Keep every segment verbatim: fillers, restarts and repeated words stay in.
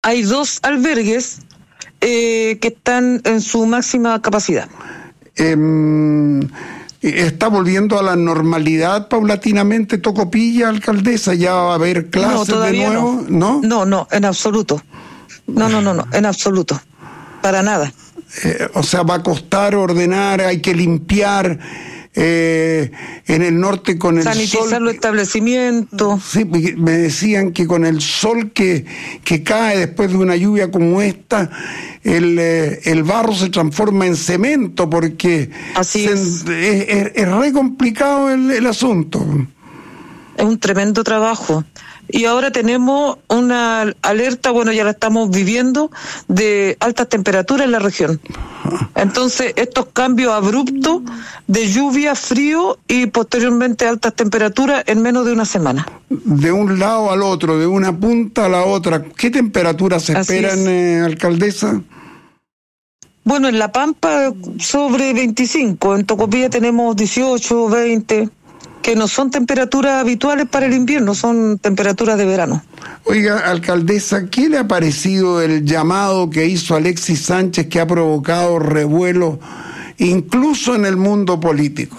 hay dos albergues eh, que están en su máxima capacidad. Eh, ¿Está volviendo a la normalidad paulatinamente Tocopilla, alcaldesa? ¿Ya va a haber clases no, todavía de nuevo? No. no, no, no, en absoluto. No, no, no, no, en absoluto. Para nada. Eh, o sea, va a costar ordenar, hay que limpiar eh, en el norte con el sanitizar sol. Sanitizar los establecimientos. Sí, me decían que con el sol que, que cae después de una lluvia como esta, el, eh, el barro se transforma en cemento, porque Así se, es. Es, es, es re complicado el, el asunto. Es un tremendo trabajo. Y ahora tenemos una alerta, bueno, ya la estamos viviendo, de altas temperaturas en la región. Entonces, estos cambios abruptos de lluvia, frío y posteriormente altas temperaturas en menos de una semana. De un lado al otro, de una punta a la otra. ¿Qué temperaturas se esperan, eh, alcaldesa? Bueno, en La Pampa sobre veinticinco, en Tocopilla tenemos dieciocho, veinte... que no son temperaturas habituales para el invierno, son temperaturas de verano. Oiga, alcaldesa, ¿qué le ha parecido el llamado que hizo Alexis Sánchez, que ha provocado revuelo incluso en el mundo político?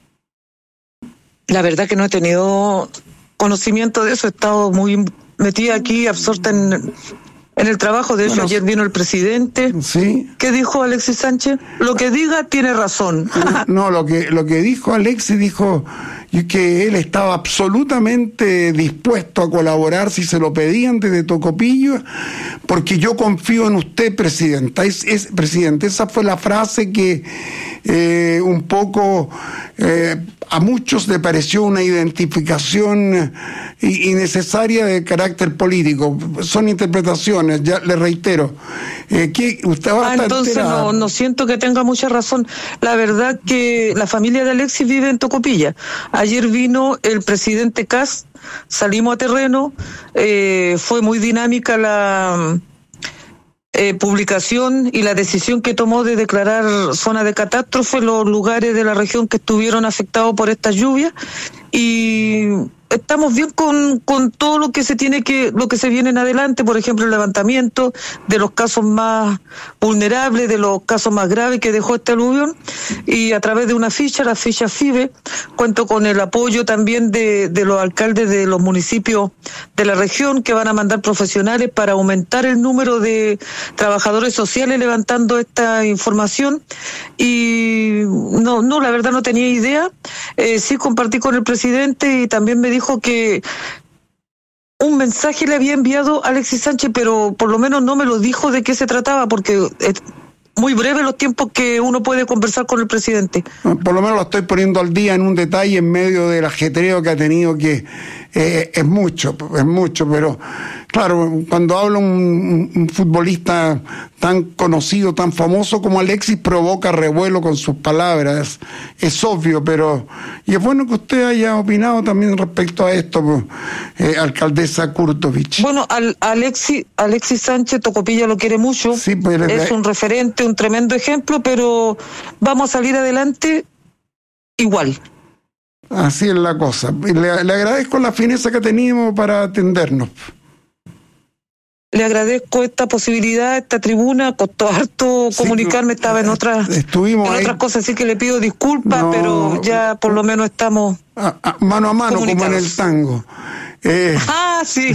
La verdad que no he tenido conocimiento de eso, he estado muy metida aquí, absorta en... en el trabajo. De hecho, bueno, ayer vino el presidente. ¿Sí? ¿Qué dijo Alexis Sánchez? Lo que diga tiene razón. No, lo que lo que dijo Alexis, dijo que él estaba absolutamente dispuesto a colaborar si se lo pedían desde Tocopilla, porque yo confío en usted, presidenta. Es, es, presidente, esa fue la frase que eh, un poco eh, a muchos le pareció una identificación innecesaria de carácter político. Son interpretaciones, ya le reitero. Eh, que usted va a ah, estar entonces no, no siento que tenga mucha razón. La verdad que la familia de Alexis vive en Tocopilla. Ayer vino el presidente Kast, salimos a terreno, eh, fue muy dinámica la eh, publicación y la decisión que tomó de declarar zona de catástrofe los lugares de la región que estuvieron afectados por esta lluvia, y estamos bien con, con todo lo que se tiene que, lo que se viene en adelante, por ejemplo, el levantamiento de los casos más vulnerables, de los casos más graves que dejó este aluvión, y a través de una ficha, la ficha FIBE, cuento con el apoyo también de, de los alcaldes de los municipios de la región, que van a mandar profesionales para aumentar el número de trabajadores sociales levantando esta información. Y no, no, la verdad no tenía idea. Eh, sí compartí con el presidente y también me dijo que un mensaje le había enviado Alexis Sánchez, pero por lo menos no me lo dijo de qué se trataba, porque es muy breve los tiempos que uno puede conversar con el presidente. Por lo menos lo estoy poniendo al día en un detalle en medio del ajetreo que ha tenido, que eh, es mucho, es mucho, pero claro, cuando habla un, un futbolista tan conocido, tan famoso como Alexis, provoca revuelo con sus palabras, es obvio, pero y es bueno que usted haya opinado también respecto a esto, eh, alcaldesa Kurtovich. Bueno, al, Alexis, Alexis Sánchez, Tocopilla lo quiere mucho, sí, pues, es un referente, un tremendo ejemplo, pero vamos a salir adelante igual. Así es la cosa. Le, le agradezco la fineza que teníamos para atendernos. Le agradezco esta posibilidad, esta tribuna, costó harto sí, comunicarme, estaba en otras, estuvimos en otras cosas, así que le pido disculpas, no, pero ya por lo menos estamos a, a, mano a mano, como en el tango. Eh, ah, sí.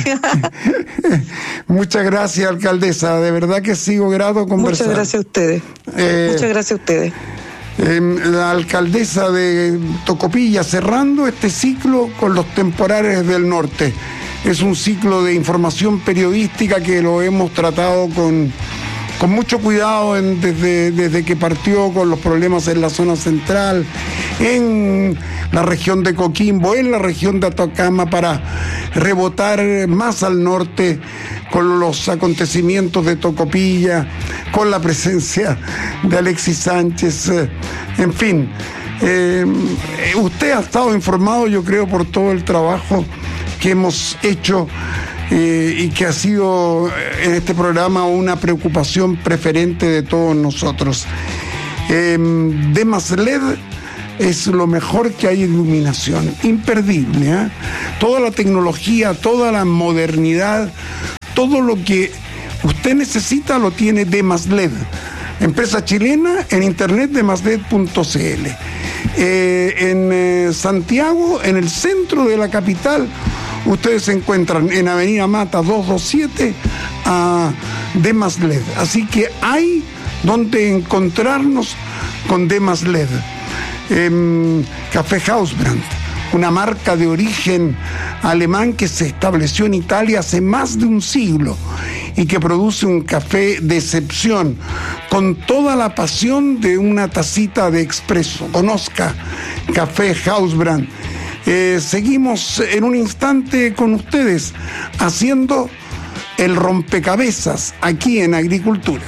Muchas gracias, alcaldesa, de verdad que sigo grato conversar. Muchas gracias a ustedes. Eh, Muchas gracias a ustedes. Eh, la alcaldesa de Tocopilla cerrando este ciclo con los temporales del norte. Es un ciclo de información periodística que lo hemos tratado con, con mucho cuidado en, desde, desde que partió, con los problemas en la zona central, en la región de Coquimbo, en la región de Atacama, para rebotar más al norte con los acontecimientos de Tocopilla, con la presencia de Alexis Sánchez, en fin. Eh, usted ha estado informado, yo creo, por todo el trabajo que hemos hecho eh, y que ha sido en este programa una preocupación preferente de todos nosotros. Eh, Demas L E D es lo mejor que hay en iluminación, imperdible, ¿eh? Toda la tecnología, toda la modernidad, todo lo que usted necesita lo tiene Demasled. Empresa chilena, en internet demasled punto c l. Eh, en eh, Santiago, en el centro de la capital, ustedes se encuentran en Avenida Mata doscientos veintisiete a Demasled. Así que hay donde encontrarnos con Demasled. Eh, Café Hausbrand, una marca de origen alemán que se estableció en Italia hace más de un siglo y que produce un café de excepción con toda la pasión de una tacita de expreso. Conozca Café Hausbrand. Eh, seguimos en un instante con ustedes haciendo el rompecabezas aquí en Agricultura.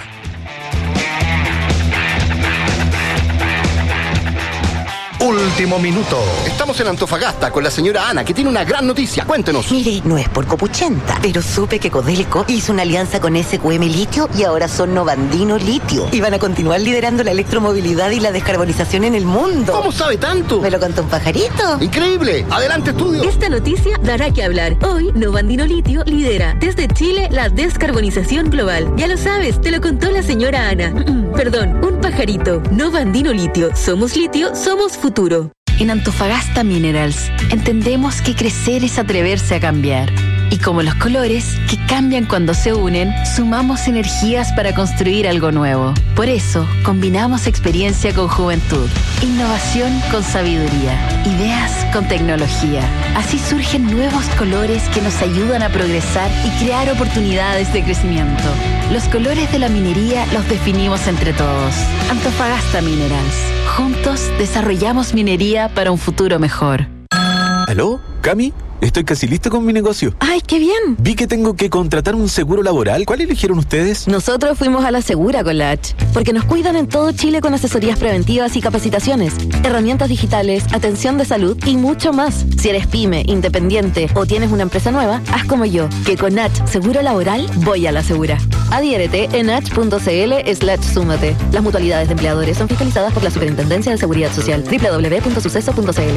Último minuto. Estamos en Antofagasta con la señora Ana, que tiene una gran noticia. Cuéntenos. Mire, no es por copuchenta, pero supe que Codelco hizo una alianza con S Q M Litio y ahora son Novandino Litio. Y van a continuar liderando la electromovilidad y la descarbonización en el mundo. ¿Cómo sabe tanto? ¿Me lo contó un pajarito? ¡Increíble! ¡Adelante, estudio! Esta noticia dará que hablar. Hoy, Novandino Litio lidera desde Chile la descarbonización global. Ya lo sabes, te lo contó la señora Ana. Perdón, un pajarito. Novandino Litio. Somos litio, somos futuro. En Antofagasta Minerals entendemos que crecer es atreverse a cambiar. Y como los colores, que cambian cuando se unen, sumamos energías para construir algo nuevo. Por eso, combinamos experiencia con juventud, innovación con sabiduría, ideas con tecnología. Así surgen nuevos colores que nos ayudan a progresar y crear oportunidades de crecimiento. Los colores de la minería los definimos entre todos. Antofagasta Minerals. Juntos desarrollamos minería para un futuro mejor. ¿Aló? ¿Cami? Estoy casi listo con mi negocio. ¡Ay, qué bien! Vi que tengo que contratar un seguro laboral. ¿Cuál eligieron ustedes? Nosotros fuimos a la Segura con la H, porque nos cuidan en todo Chile con asesorías preventivas y capacitaciones, herramientas digitales, atención de salud y mucho más. Si eres pyme, independiente o tienes una empresa nueva, haz como yo, que con H Seguro Laboral voy a la Segura. Adhiérete en h.cl slash súmate. Las mutualidades de empleadores son fiscalizadas por la Superintendencia de Seguridad Social. doble u doble u doble u punto suceso punto c l.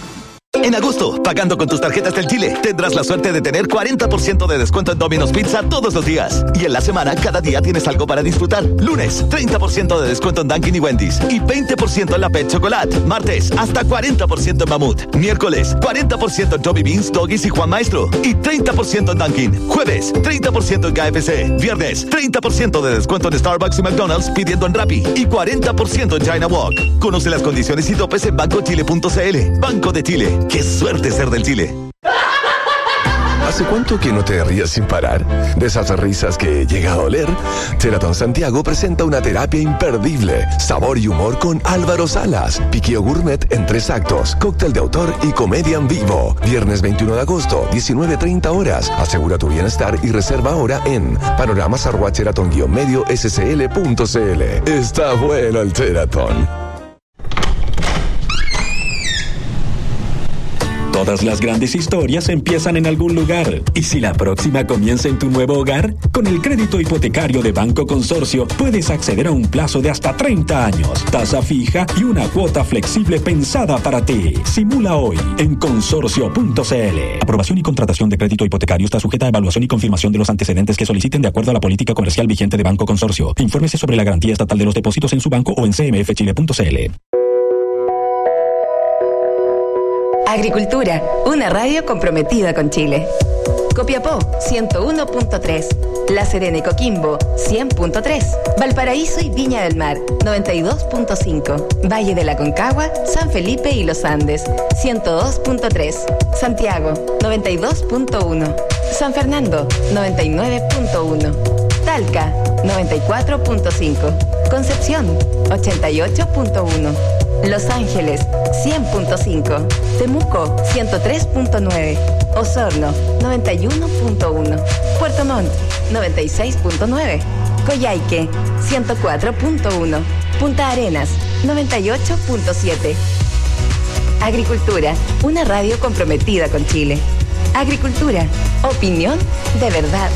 En agosto, pagando con tus tarjetas del Chile, tendrás la suerte de tener cuarenta por ciento de descuento en Domino's Pizza todos los días. Y en la semana, cada día tienes algo para disfrutar. Lunes, treinta por ciento de descuento en Dunkin' y Wendy's. Y veinte por ciento en la Pet Chocolate. Martes, hasta cuarenta por ciento en Mamut. Miércoles, cuarenta por ciento en Joby Beans, Doggies y Juan Maestro. Y treinta por ciento en Dunkin'. Jueves, treinta por ciento en K F C. Viernes, treinta por ciento de descuento en Starbucks y McDonald's pidiendo en Rappi. Y cuarenta por ciento en China Walk. Conoce las condiciones y topes en banco chile punto c l. Banco de Chile. ¡Qué suerte ser del Chile! ¿Hace cuánto que no te rías sin parar? De esas risas que llega a doler. Sheraton Santiago presenta una terapia imperdible. Sabor y humor con Álvaro Salas. Piqueo gourmet en tres actos. Cóctel de autor y comedia en vivo. Viernes veintiuno de agosto, diecinueve treinta horas. Asegura tu bienestar y reserva ahora en panoramas arroba sheraton guion medio s c l punto c l. Está bueno el Sheraton. Todas las grandes historias empiezan en algún lugar. ¿Y si la próxima comienza en tu nuevo hogar? Con el crédito hipotecario de Banco Consorcio puedes acceder a un plazo de hasta treinta años, tasa fija y una cuota flexible pensada para ti. Simula hoy en consorcio punto c l. Aprobación y contratación de crédito hipotecario está sujeta a evaluación y confirmación de los antecedentes que soliciten de acuerdo a la política comercial vigente de Banco Consorcio. Infórmese sobre la garantía estatal de los depósitos en su banco o en c m f chile punto c l. Agricultura, una radio comprometida con Chile. Copiapó, ciento uno punto tres. La Serena y Coquimbo, cien punto tres. Valparaíso y Viña del Mar, noventa y dos punto cinco. Valle de la Concagua, San Felipe y Los Andes, ciento dos punto tres. Santiago, noventa y dos punto uno. San Fernando, noventa y nueve punto uno. Talca, noventa y cuatro punto cinco. Concepción, ochenta y ocho punto uno. Los Ángeles, cien punto cinco. Temuco, ciento tres punto nueve. Osorno, noventa y uno punto uno. Puerto Montt, noventa y seis punto nueve. Coyhaique, ciento cuatro punto uno. Punta Arenas, noventa y ocho punto siete. Agricultura, una radio comprometida con Chile. Agricultura, opinión de verdad.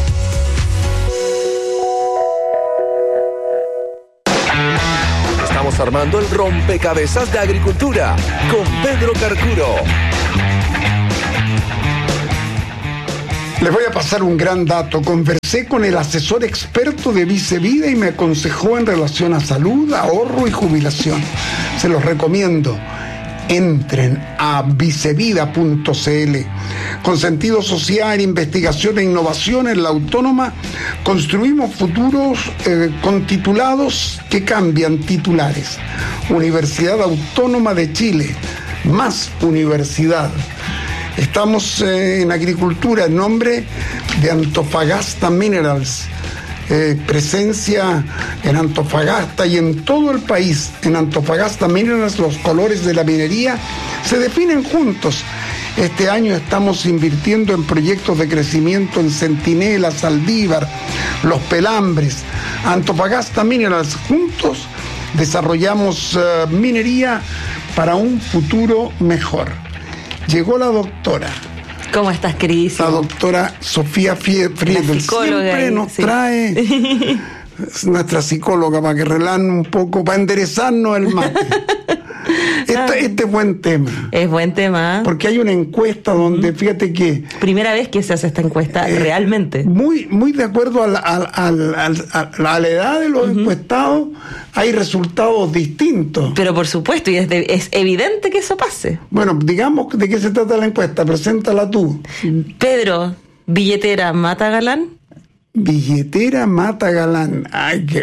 Estamos armando el rompecabezas de Agricultura con Pedro Carcuro. Les voy a pasar un gran dato. Conversé con el asesor experto de Vicevida y me aconsejó en relación a salud, ahorro y jubilación. Se los recomiendo. Entren a vicevida punto c l. Con sentido social, investigación e innovación en la Autónoma, construimos futuros eh, con titulados que cambian titulares. Universidad Autónoma de Chile, más universidad. Estamos eh, en agricultura en nombre de Antofagasta Minerals. Eh, presencia en Antofagasta y en todo el país. En Antofagasta Minerals los colores de la minería se definen juntos. Este año estamos invirtiendo en proyectos de crecimiento en Centinela, Saldívar, Los Pelambres. Antofagasta Minerals, juntos desarrollamos uh, minería para un futuro mejor. Llegó la doctora. ¿Cómo estás, queridísimo? La doctora Sofía Friedel siempre ahí, nos sí. trae nuestra psicóloga para que relajen un poco, para enderezarnos el mate. Este, este es buen tema. Es buen tema. Porque hay una encuesta donde, fíjate que... Primera vez que se hace esta encuesta, eh, realmente. Muy muy de acuerdo a la, a, a, a, a, a la edad de los uh-huh. encuestados, hay resultados distintos. Pero por supuesto, y es, de, es evidente que eso pase. Bueno, digamos, ¿de qué se trata la encuesta? Preséntala tú. Pedro, ¿billetera mata galán? Billetera mata galán. Ay, qué...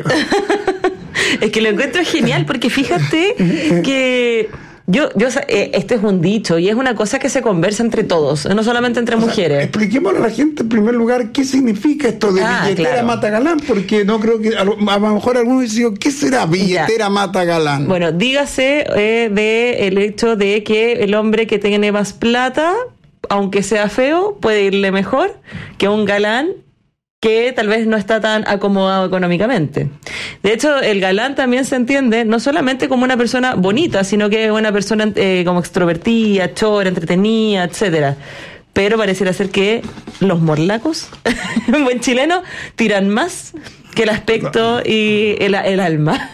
Es que lo encuentro genial, porque fíjate que yo, yo eh, esto es un dicho y es una cosa que se conversa entre todos, no solamente entre o mujeres. Sea, expliquémosle a la gente en primer lugar qué significa esto de ah, billetera claro. mata galán, porque no creo que a lo, a lo mejor algunos dicen, ¿qué será billetera ya. mata galán? Bueno, dígase eh, de el hecho de que el hombre que tiene más plata, aunque sea feo, puede irle mejor que un galán que tal vez no está tan acomodado económicamente. De hecho, el galán también se entiende no solamente como una persona bonita, sino que una persona eh, como extrovertida, chora, entretenida, etcétera. Pero pareciera ser que los morlacos, en buen chileno, tiran más que el aspecto y el, el alma.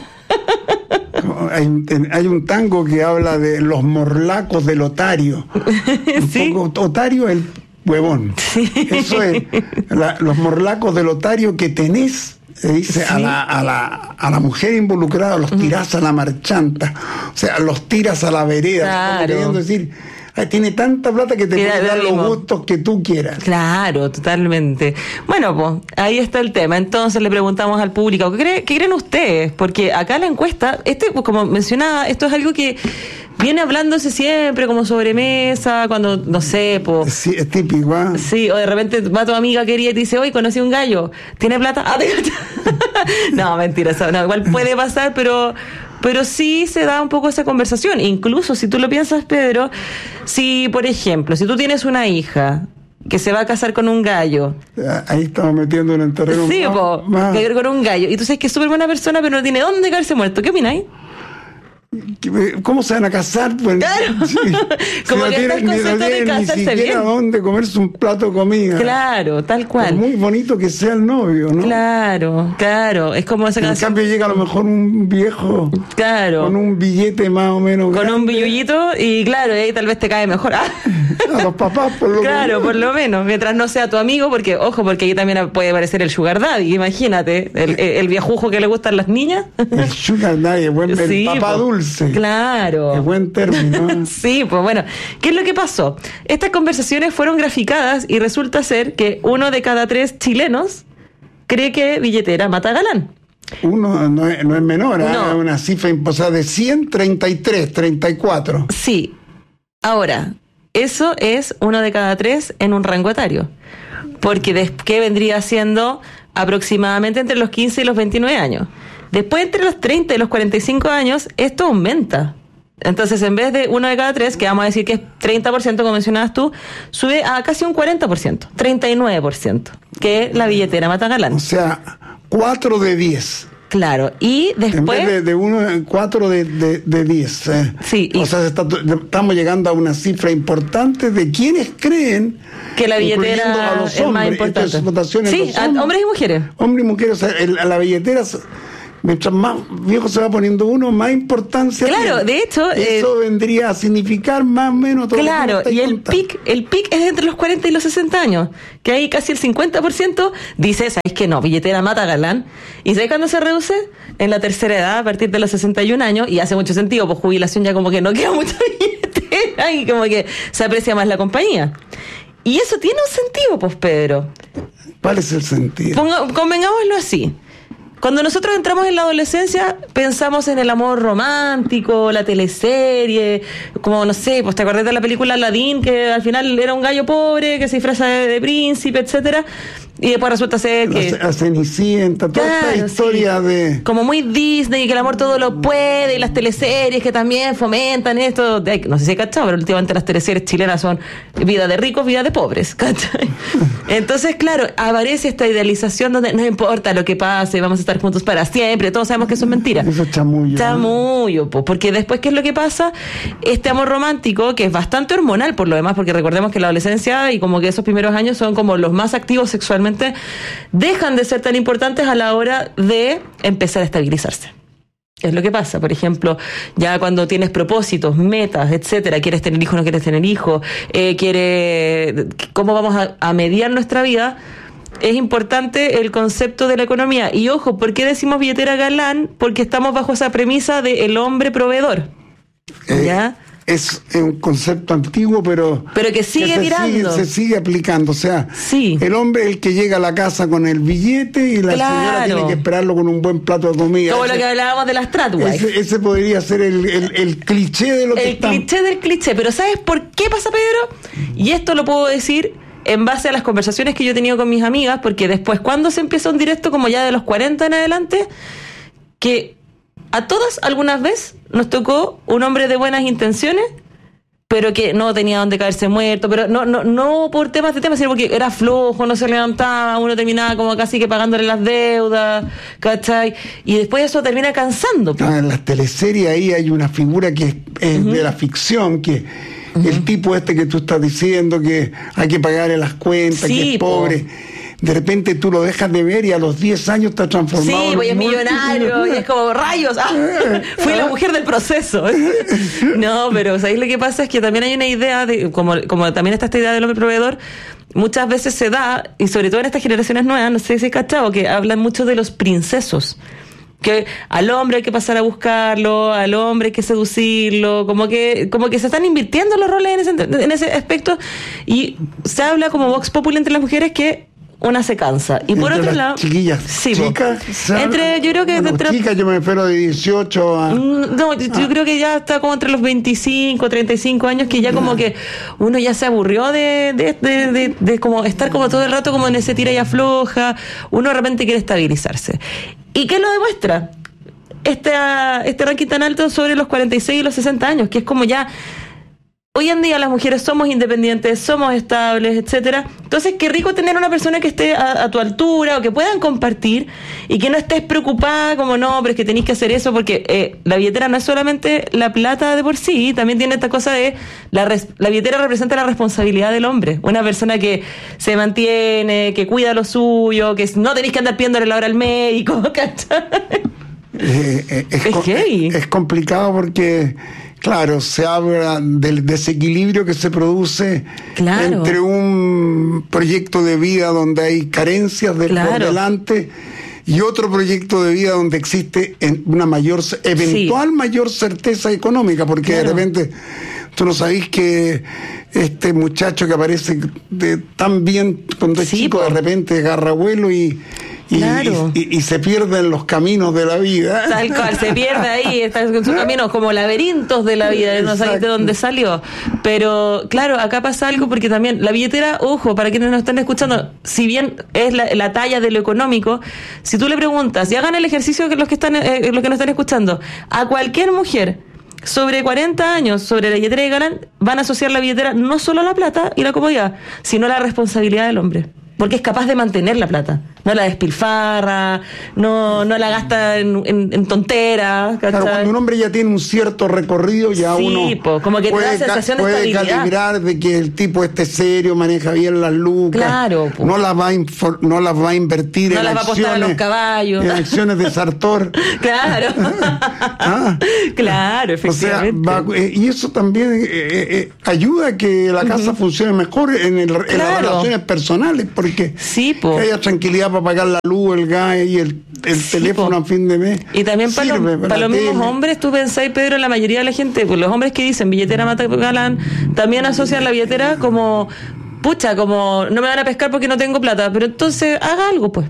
Hay, hay un tango que habla de los morlacos del otario. ¿Sí? Un poco, otario el huevón. Sí. Eso es, la, los morlacos del otario que tenés, se dice, sí. a, la, a, la, a la mujer involucrada, los tirás a la marchanta, o sea, los tiras a la vereda, claro. como queriendo decir, ay, tiene tanta plata que te Mira, puede dar los gustos que tú quieras. Claro, totalmente. Bueno, pues ahí está el tema. Entonces le preguntamos al público, ¿qué, cree, qué creen ustedes? Porque acá la encuesta, este, pues, como mencionaba, esto es algo que viene hablándose siempre como sobremesa, cuando, no sé, pues... Sí, es típico, ¿eh? Sí, o de repente va tu amiga querida y te dice, hoy conocí un gallo, ¿tiene plata? Ah, no, mentira, eso, no, igual puede pasar, pero... Pero sí se da un poco esa conversación. Incluso si tú lo piensas, Pedro, si, por ejemplo, si tú tienes una hija que se va a casar con un gallo. Ahí estamos metiendo en el terreno. Sí, más, po, más. con un gallo. Y tú sabes que es súper buena persona, pero no tiene dónde caerse muerto. ¿Qué opináis? ¿Cómo se van a casar? Pues, claro. Sí, como si que no está el concepto ni, de casarse ni siquiera bien. dónde comerse un plato de comida. Claro, tal cual. Por muy bonito que sea el novio, ¿no? Claro, claro. Es como esa en canción. cambio llega a lo mejor un viejo. Claro. Con un billete más o menos Con grande. un billullito y claro, ahí tal vez te cae mejor. Ah. A los papás, por lo menos. Claro, por lo menos. Mientras no sea tu amigo, porque, ojo, porque ahí también puede aparecer el sugar daddy. Imagínate, el, el viejujo que le gustan las niñas. El sugar daddy, el, buen, sí, el papá pues, dulce. Claro. Es buen término. Sí, pues bueno. ¿Qué es lo que pasó? Estas conversaciones fueron graficadas y resulta ser que uno de cada tres chilenos cree que billetera mata galán. Uno no es, no es menor, ¿eh? No. Una cifra imposada de cien, treinta y tres, treinta y cuatro. Sí. Ahora, eso es uno de cada tres en un rango etario. Porque des- ¿qué vendría siendo aproximadamente entre los quince y los veintinueve años? Después, entre los treinta y los cuarenta y cinco años, esto aumenta. Entonces, en vez de uno de cada tres, que vamos a decir que es treinta por ciento, como mencionabas tú, sube a casi un cuarenta por ciento, treinta y nueve por ciento, que la billetera mata galán. O sea, cuatro de diez. Claro, y después... En vez de, de uno, cuatro de, de, de diez. Eh. Sí. Y... O sea, está, estamos llegando a una cifra importante de quienes creen... Que la billetera a los es hombres, más importante. Entonces, votaciones Sí, los hombres, hombres y mujeres. Hombres y mujeres, o sea, el, a la billetera... Mientras más viejo se va poniendo uno, más importancia Claro, tiene. de hecho... Eso eh, vendría a significar más o menos todo Claro, lo que y el pic, el pic es entre los cuarenta y los sesenta años, que ahí casi el cincuenta por ciento dice, ¿sabes qué? No, billetera mata galán. ¿Y sabes cuándo se reduce? En la tercera edad, a partir de los sesenta y un años, y hace mucho sentido, pues jubilación ya como que no queda mucha billetera y como que se aprecia más la compañía. Y eso tiene un sentido, pues, Pedro. ¿Cuál es el sentido? Ponga, convengámoslo así. Cuando nosotros entramos en la adolescencia, pensamos en el amor romántico, la teleserie, como, no sé, pues te acordás de la película Aladdin, que al final era un gallo pobre, que se disfraza de, de príncipe, etcétera, y después resulta ser que... La, la Cenicienta, toda Claro, esta historia sí. de... Como muy Disney, que el amor todo lo puede, y las teleseries que también fomentan esto. De, no sé si he cachado, pero últimamente las teleseries chilenas son vida de ricos, vida de pobres, ¿cachai? Entonces, claro, aparece esta idealización donde no importa lo que pase, vamos a estar juntos para siempre. Todos sabemos que eso es mentira. Eso es chamullo. Chamullo, pues, porque después, ¿qué es lo que pasa? Este amor romántico, que es bastante hormonal por lo demás, porque recordemos que la adolescencia y como que esos primeros años son como los más activos sexualmente, dejan de ser tan importantes a la hora de empezar a estabilizarse. Es lo que pasa, por ejemplo, ya cuando tienes propósitos, metas, etcétera, quieres tener hijos, no quieres tener hijos, eh, quieres, cómo vamos a, a mediar nuestra vida, es importante el concepto de la economía. Y ojo, ¿por qué decimos billetera galán? Porque estamos bajo esa premisa de el hombre proveedor. Eh, ¿Ya? Es un concepto antiguo, pero... Pero que sigue que se virando. Sigue, se sigue aplicando. O sea, sí. El hombre es el que llega a la casa con el billete y la Claro. señora tiene que esperarlo con un buen plato de comida. Como ese, lo que hablábamos de las Stratwife. ese, ese podría ser el, el, el cliché de lo que El estamos... cliché del cliché. Pero ¿sabes por qué pasa, Pedro? Y esto lo puedo decir en base a las conversaciones que yo he tenido con mis amigas, porque después, cuando se empieza un directo como ya de los cuarenta en adelante, que a todas algunas veces nos tocó un hombre de buenas intenciones, pero que no tenía dónde caerse muerto, pero no no no por temas de temas, sino porque era flojo, no se levantaba, uno terminaba como casi que pagándole las deudas, ¿cachai? Y después eso termina cansando. Ah, en las teleseries ahí hay una figura que es, es uh-huh. de la ficción, que uh-huh. el tipo este que tú estás diciendo que hay que pagarle las cuentas, sí, que es pobre. Po. De repente tú lo dejas de ver y a los diez años está transformado. Sí, voy a millonario y es como rayos. ¡Ah! Fui la mujer del proceso. No, pero ¿sabéis lo que pasa? Es que también hay una idea, de como, como también está esta idea del hombre proveedor, muchas veces se da, y sobre todo en estas generaciones nuevas, no sé si es cachado, que hablan mucho de los princesos. Que al hombre hay que pasar a buscarlo, al hombre hay que seducirlo, como que como que se están invirtiendo los roles en ese, en ese aspecto, y se habla como vox populi entre las mujeres que una se cansa. Y por entre otro las lado, chiquillas, sí, chicas, entre, yo creo que bueno, entre, chicas, yo me refiero de dieciocho a... no, yo, ah. yo creo que ya está como entre los veinticinco, treinta y cinco años, que ya como que uno ya se aburrió de, de, de, de, de como estar como todo el rato como en ese tira y afloja, uno de repente quiere estabilizarse. ¿Y qué lo demuestra? Este, este ranking tan alto sobre los cuarenta y seis y los sesenta años, que es como ya... Hoy en día las mujeres somos independientes, somos estables, etcétera. Entonces, qué rico tener una persona que esté a, a tu altura o que puedan compartir y que no estés preocupada como no, pero es que tenéis que hacer eso, porque eh, la billetera no es solamente la plata de por sí, también tiene esta cosa de la, res, la billetera representa la responsabilidad del hombre. Una persona que se mantiene, que cuida lo suyo, que no tenéis que andar pidiéndole la hora al médico, ¿cachai? Eh, eh, es, es, es, es complicado porque... Claro, se habla del desequilibrio que se produce claro. entre un proyecto de vida donde hay carencias de, claro. por delante y otro proyecto de vida donde existe una mayor, eventual sí. mayor certeza económica, porque claro. de repente tú no sabés que este muchacho que aparece de, tan bien cuando es sí, chico, por... de repente agarra vuelo y... Y, claro. y, y, y se pierde en los caminos de la vida. Tal cual, se pierde ahí, está en sus caminos como laberintos de la vida, no sabéis de dónde salió. Pero claro, acá pasa algo porque también la billetera, ojo, para quienes nos están escuchando, si bien es la, la talla de lo económico, si tú le preguntas, y hagan el ejercicio que los que están, eh, los que nos están escuchando, a cualquier mujer sobre cuarenta años, sobre la billetera de galán, van a asociar la billetera no solo a la plata y la comodidad, sino a la responsabilidad del hombre. Porque es capaz de mantener la plata. No la despilfarra, no, no la gasta en, en, en tonteras. Claro, cuando un hombre ya tiene un cierto recorrido, ya sí, uno po, como que puede, te da sensación de puede estabilidad. calibrar de que el tipo esté serio, maneja bien las lucas, claro, no las va a infor, no las va a invertir no en las acciones, va a apostar a los caballos, en acciones de Sartor. Claro, ah, claro, efectivamente. O sea, va, eh, y eso también eh, eh, ayuda a que la casa uh-huh. funcione mejor en, el, en claro. las relaciones personales, porque sí, po. que haya tranquilidad para pagar la luz, el gas y el, el sí, teléfono po. a fin de mes. Y también para los, para los mismos hombres, tú pensáis, Pedro, la mayoría de la gente, pues los hombres que dicen billetera mata galán, también asocian la billetera como, pucha, como no me van a pescar porque no tengo plata, pero entonces haga algo, pues.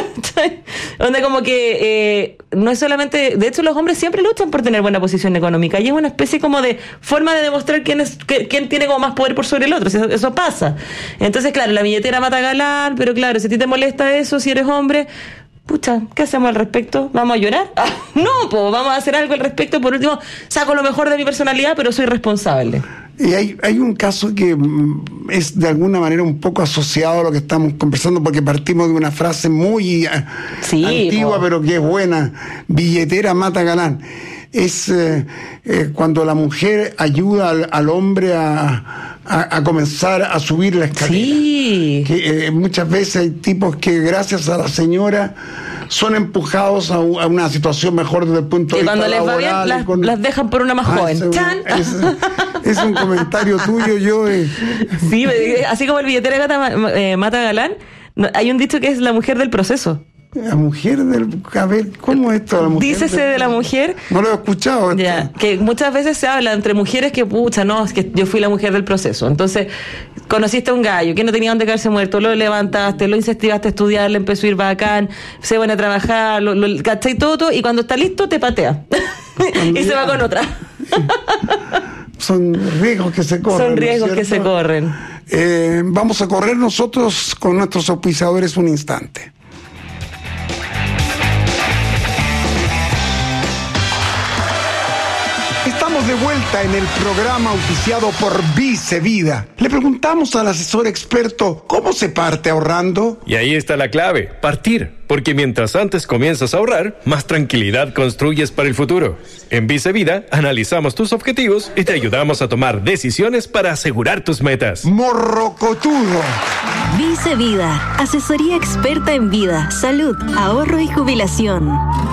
Donde como que eh, no es solamente, de hecho los hombres siempre luchan por tener buena posición económica y es una especie como de forma de demostrar quién es que, quién tiene como más poder por sobre el otro, eso, eso pasa. Entonces, claro, la billetera mata galán, pero claro, si a ti te molesta eso, si eres hombre, pucha, ¿qué hacemos al respecto? ¿Vamos a llorar? Ah, no, pues vamos a hacer algo al respecto. Por último, saco lo mejor de mi personalidad, pero soy responsable. Y hay, hay un caso que es de alguna manera un poco asociado a lo que estamos conversando, porque partimos de una frase muy sí, antigua, po. pero que es buena: billetera mata galán. Es eh, eh, cuando la mujer ayuda al, al hombre a, a, a comenzar a subir la escalera. Sí. Que, eh, muchas veces hay tipos que gracias a la señora son empujados a, a una situación mejor desde el punto de vista laboral. Y cuando les va bien, las, con... las dejan por una más ah, joven. ¡Chan! Es, es un comentario tuyo, yo. Eh. Sí, así como el billetera mata, eh, mata galán, hay un dicho que es la mujer del proceso. La mujer del... A ver, ¿cómo es esto? La mujer Dícese del, de la mujer... No lo he escuchado. Esto. Ya, que muchas veces se habla entre mujeres que, pucha, no, es que yo fui la mujer del proceso. Entonces, conociste a un gallo que no tenía dónde caerse muerto, lo levantaste, lo incentivaste a estudiar, le empezó a ir bacán, se van a trabajar, lo, lo, ¿cachai? Todo, todo, y cuando está listo, te patea. y se va con otra. Son riesgos que se corren. Son riesgos ¿no que se corren. Eh, vamos a correr nosotros con nuestros auspiciadores un instante. Estamos de vuelta en el programa auspiciado por Vice Vida. Le preguntamos al asesor experto cómo se parte ahorrando. Y ahí está la clave, partir. Porque mientras antes comienzas a ahorrar, más tranquilidad construyes para el futuro. En Vice Vida analizamos tus objetivos y te ayudamos a tomar decisiones para asegurar tus metas. Morrocotudo. Vice Vida, asesoría experta en vida, salud, ahorro y jubilación.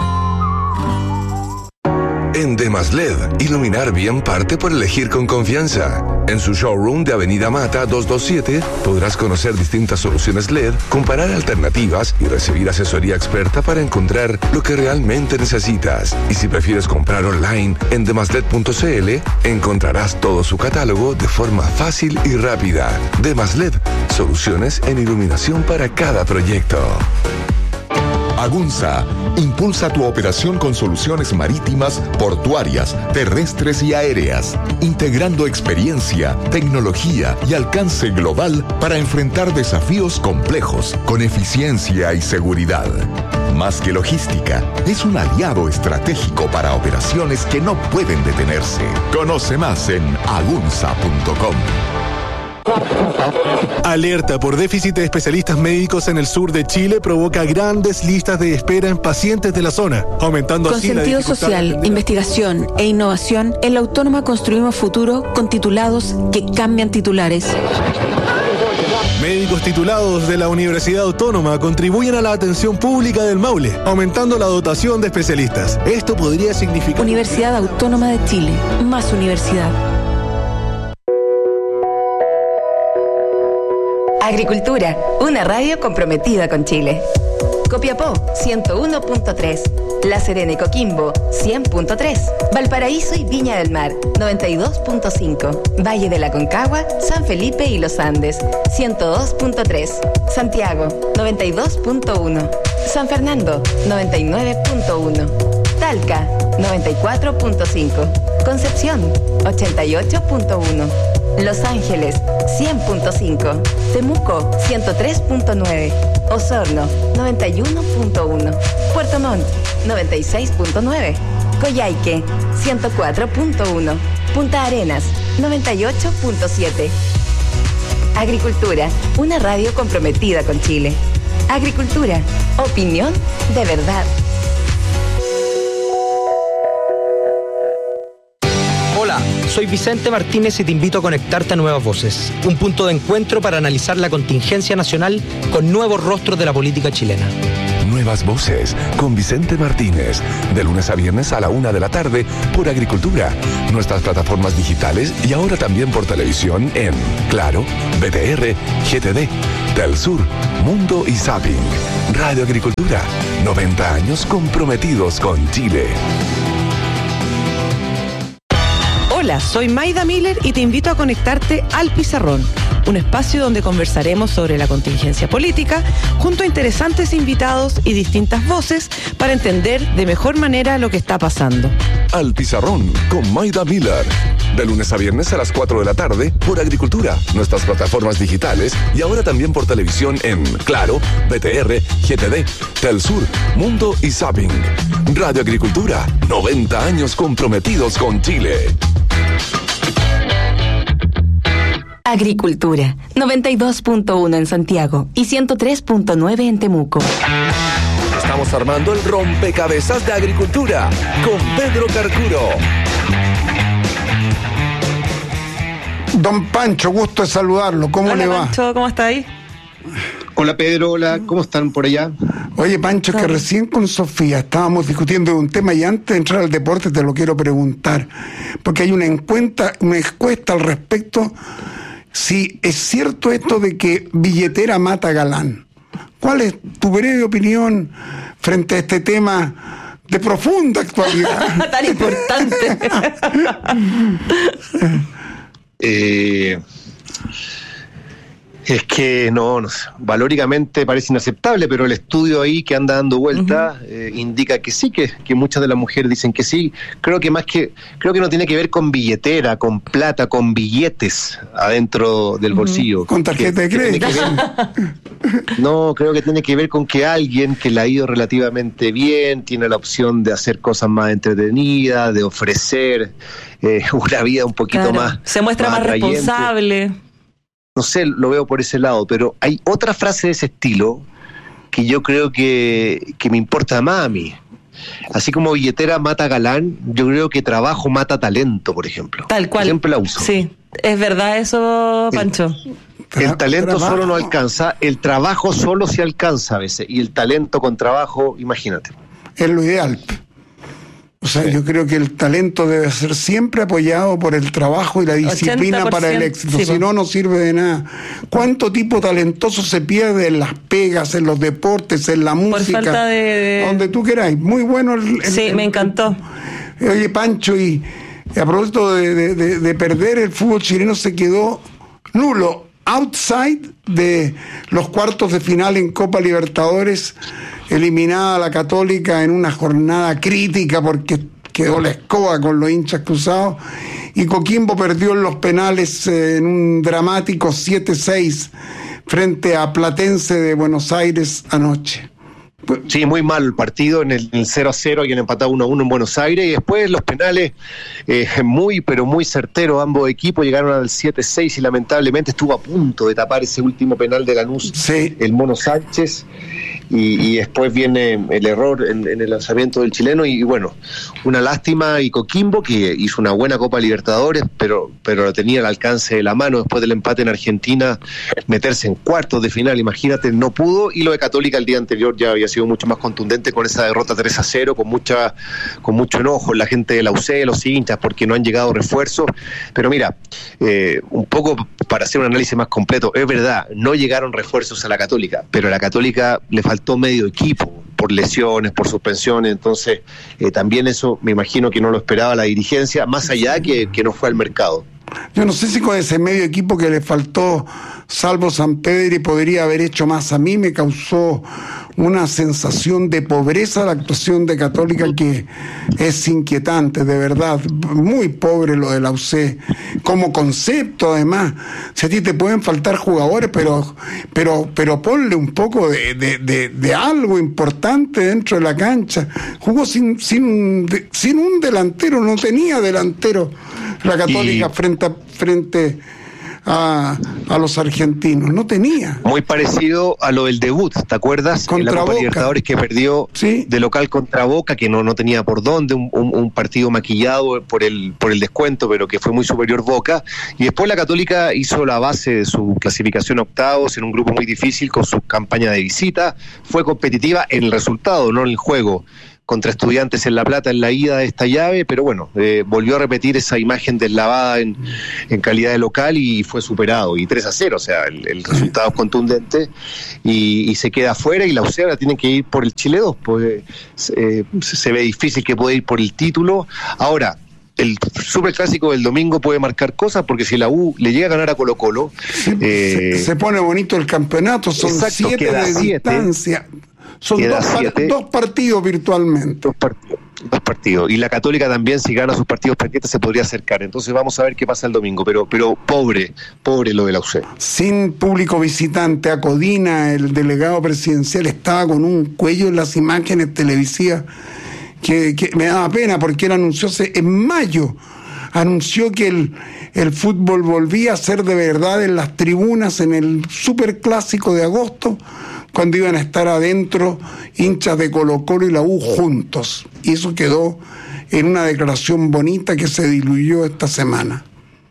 En Demasled, iluminar bien parte por elegir con confianza. En su showroom de Avenida Mata doscientos veintisiete podrás conocer distintas soluciones L E D, comparar alternativas y recibir asesoría experta para encontrar lo que realmente necesitas. Y si prefieres comprar online en demasled punto c l, encontrarás todo su catálogo de forma fácil y rápida. Demasled, soluciones en iluminación para cada proyecto. Agunza impulsa tu operación con soluciones marítimas, portuarias, terrestres y aéreas, integrando experiencia, tecnología y alcance global para enfrentar desafíos complejos con eficiencia y seguridad. Más que logística, es un aliado estratégico para operaciones que no pueden detenerse. Conoce más en agunza punto com. Alerta por déficit de especialistas médicos en el sur de Chile provoca grandes listas de espera en pacientes de la zona, aumentando con así la sentido dificultad social, de investigación e innovación, en la Autónoma construimos futuro con titulados que cambian titulares. Médicos titulados de la Universidad Autónoma contribuyen a la atención pública del Maule, aumentando la dotación de especialistas. Esto podría significar... Universidad Autónoma de Chile, más universidad. Agricultura, una radio comprometida con Chile. Copiapó, ciento uno punto tres. La Serena y Coquimbo, cien punto tres. Valparaíso y Viña del Mar, noventa y dos punto cinco. Valle de la Concagua, San Felipe y Los Andes, ciento dos punto tres. Santiago, noventa y dos punto uno. San Fernando, noventa y nueve punto uno. Talca, noventa y cuatro punto cinco. Concepción, ochenta y ocho punto uno. Los Ángeles, cien punto cinco. Temuco, ciento tres punto nueve. Osorno, noventa y uno punto uno. Puerto Montt, noventa y seis punto nueve. Coyhaique, ciento cuatro punto uno. Punta Arenas, noventa y ocho punto siete. Agricultura, una radio comprometida con Chile. Agricultura, opinión de verdad. Hola, soy Vicente Martínez y te invito a conectarte a Nuevas Voces, un punto de encuentro para analizar la contingencia nacional con nuevos rostros de la política chilena. Nuevas Voces con Vicente Martínez, de lunes a viernes a la una de la tarde por Agricultura, nuestras plataformas digitales y ahora también por televisión en Claro, B T R, G T D, Telsur, Mundo y Zapping. Radio Agricultura, noventa años comprometidos con Chile. Hola, soy Maida Miller y te invito a conectarte al Pizarrón, un espacio donde conversaremos sobre la contingencia política junto a interesantes invitados y distintas voces para entender de mejor manera lo que está pasando. Al Pizarrón con Maida Miller, de lunes a viernes a las cuatro de la tarde por Agricultura, nuestras plataformas digitales y ahora también por televisión en Claro, B T R, G T D, Telsur, Mundo y Zapping. Radio Agricultura, noventa años comprometidos con Chile. Agricultura, noventa y dos punto uno en Santiago y ciento tres punto nueve en Temuco. Estamos armando el rompecabezas de Agricultura con Pedro Carcuro. Don Pancho, gusto de saludarlo. ¿Cómo Hola, le va? Pancho, ¿cómo está ahí? Hola Pedro, hola, ¿cómo están por allá? Oye Pancho, es que recién con Sofía estábamos discutiendo un tema y antes de entrar al deporte te lo quiero preguntar, porque hay una encuesta, una encuesta al respecto, si es cierto esto de que billetera mata galán. ¿Cuál es tu breve opinión frente a este tema de profunda actualidad? Tan importante. eh... Es que no, no sé, valóricamente parece inaceptable, pero el estudio ahí que anda dando vuelta uh-huh. eh, indica que sí, que, que muchas de las mujeres dicen que sí. Creo que más que, creo que no tiene que ver con billetera, con plata, con billetes adentro del uh-huh. bolsillo. Con tarjeta de crédito. No, creo que tiene que ver con que alguien que le ha ido relativamente bien tiene la opción de hacer cosas más entretenidas, de ofrecer eh, una vida un poquito claro. más. Se muestra más, más responsable. No sé, lo veo por ese lado, pero hay otra frase de ese estilo que yo creo que, que me importa más a mí. Así como billetera mata galán, yo creo que trabajo mata talento, por ejemplo. Tal cual. Siempre la uso. Sí, es verdad eso, Pancho. El, el talento trabajo. solo no alcanza, el trabajo solo se alcanza a veces, y el talento con trabajo, imagínate. Es lo ideal. O sea, sí. yo creo que el talento debe ser siempre apoyado por el trabajo y la disciplina para el éxito, sí, si no, no sirve de nada. ¿Cuánto tipo talentoso se pierde en las pegas, en los deportes, en la música? Por falta de... de... Donde tú queráis. Muy bueno. El, el, sí, el, me encantó. Oye, Pancho, y a propósito de, de, de, de perder, el fútbol chileno se quedó nulo, outside de los cuartos de final en Copa Libertadores, eliminada la Católica en una jornada crítica porque quedó la escoba con los hinchas cruzados, y Coquimbo perdió en los penales eh, en un dramático siete seis frente a Platense de Buenos Aires anoche. Sí, muy mal el partido, en el, el cero a cero, habían empatado uno a uno en Buenos Aires, y después los penales eh, muy, pero muy certeros, ambos equipos llegaron al siete seis y lamentablemente estuvo a punto de tapar ese último penal de Lanús, sí. el Mono Sánchez, y, y después viene el error en, en el lanzamiento del chileno, y, y bueno, una lástima, y Coquimbo, que hizo una buena Copa Libertadores, pero, pero tenía al alcance de la mano después del empate en Argentina, meterse en cuartos de final, imagínate, no pudo, y lo de Católica el día anterior ya había sido mucho más contundente con esa derrota tres a cero, con mucha con mucho enojo en la gente de la U C, los hinchas, porque no han llegado refuerzos. Pero mira, eh, un poco para hacer un análisis más completo, es verdad, no llegaron refuerzos a la Católica, pero a la Católica le faltó medio equipo por lesiones, por suspensiones, entonces eh, también eso me imagino que no lo esperaba la dirigencia, más allá que, que no fue al mercado. Yo no sé si con ese medio equipo que le faltó, salvo San Pedro, y podría haber hecho más. A mí me causó una sensación de pobreza la actuación de Católica que es inquietante, de verdad. Muy pobre lo de la U C, como concepto además. Si a ti te pueden faltar jugadores, pero pero pero ponle un poco de, de, de, de algo importante dentro de la cancha. Jugó sin, sin, sin un delantero, no tenía delantero la Católica y... frente a, frente a, a los argentinos, no tenía. Muy parecido a lo del debut, ¿te acuerdas? Contra en la Copa Boca. Libertadores que perdió ¿Sí? de local contra Boca, que no, no tenía por dónde, un, un, un partido maquillado por el, por el descuento, pero que fue muy superior Boca. Y después la Católica hizo la base de su clasificación a octavos en un grupo muy difícil con su campaña de visita. Fue competitiva en el resultado, no en el juego, contra Estudiantes en La Plata en la ida de esta llave, pero bueno, eh, volvió a repetir esa imagen deslavada en, en calidad de local y fue superado, y tres a cero, o sea, el, el resultado es contundente, y, y se queda afuera, y la U C ahora tiene que ir por el Chile dos, pues eh, se ve difícil que pueda ir por el título. Ahora, el superclásico del domingo puede marcar cosas, porque si la U le llega a ganar a Colo Colo, eh, se, se pone bonito el campeonato, son exacto, siete de siete, distancia. Son dos, siete, dos partidos virtualmente. Dos partidos, dos partidos. Y la Católica también, si gana sus partidos pendientes, se podría acercar. Entonces vamos a ver qué pasa el domingo. Pero pero pobre, pobre lo de la U C. Sin público visitante, a Codina, el delegado presidencial, estaba con un cuello en las imágenes televisivas que, que me daba pena, porque él anunció en mayo, anunció que el, el fútbol volvía a ser de verdad en las tribunas en el superclásico de agosto, cuando iban a estar adentro hinchas de Colo Colo y la U juntos. Y eso quedó en una declaración bonita que se diluyó esta semana.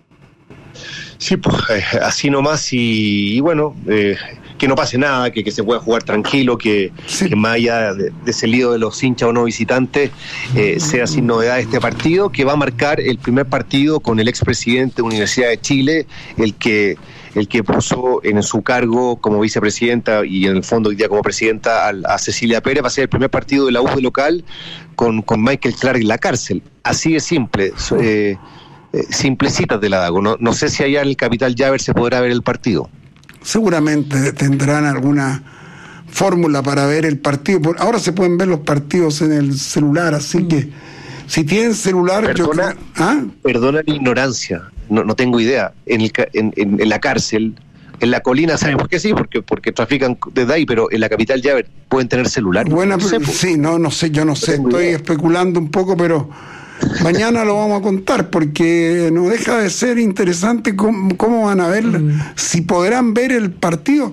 Sí, pues eh, así nomás, y, y bueno, eh, que no pase nada, que, que se pueda jugar tranquilo, que, sí. que más allá de, de ese lío de los hinchas o no visitantes, eh, sea sin novedad este partido, que va a marcar el primer partido con el expresidente de la Universidad de Chile, el que... el que puso en su cargo como vicepresidenta y en el fondo hoy día como presidenta a, a Cecilia Pérez. Va a ser el primer partido de la U de local con, con Michael Clark en la cárcel. Así de simple, eh, eh, simplecitas te la dago. No, no sé si allá en el Capital Llaver se podrá ver el partido. Seguramente tendrán alguna fórmula para ver el partido. Ahora se pueden ver los partidos en el celular, así mm. que si tienen celular... Perdona, yo... ¿Ah? perdona la ignorancia. No, no tengo idea. En, el, en, en, en la cárcel, en la colina, ¿saben por qué sí? Porque porque trafican desde ahí, pero en la Capital Llaver pueden tener celular. Bueno, no sé, pues. sí, no, no sé, yo no, no sé, estoy idea. especulando un poco, pero mañana lo vamos a contar, porque no deja de ser interesante cómo, cómo van a ver, mm. si podrán ver el partido.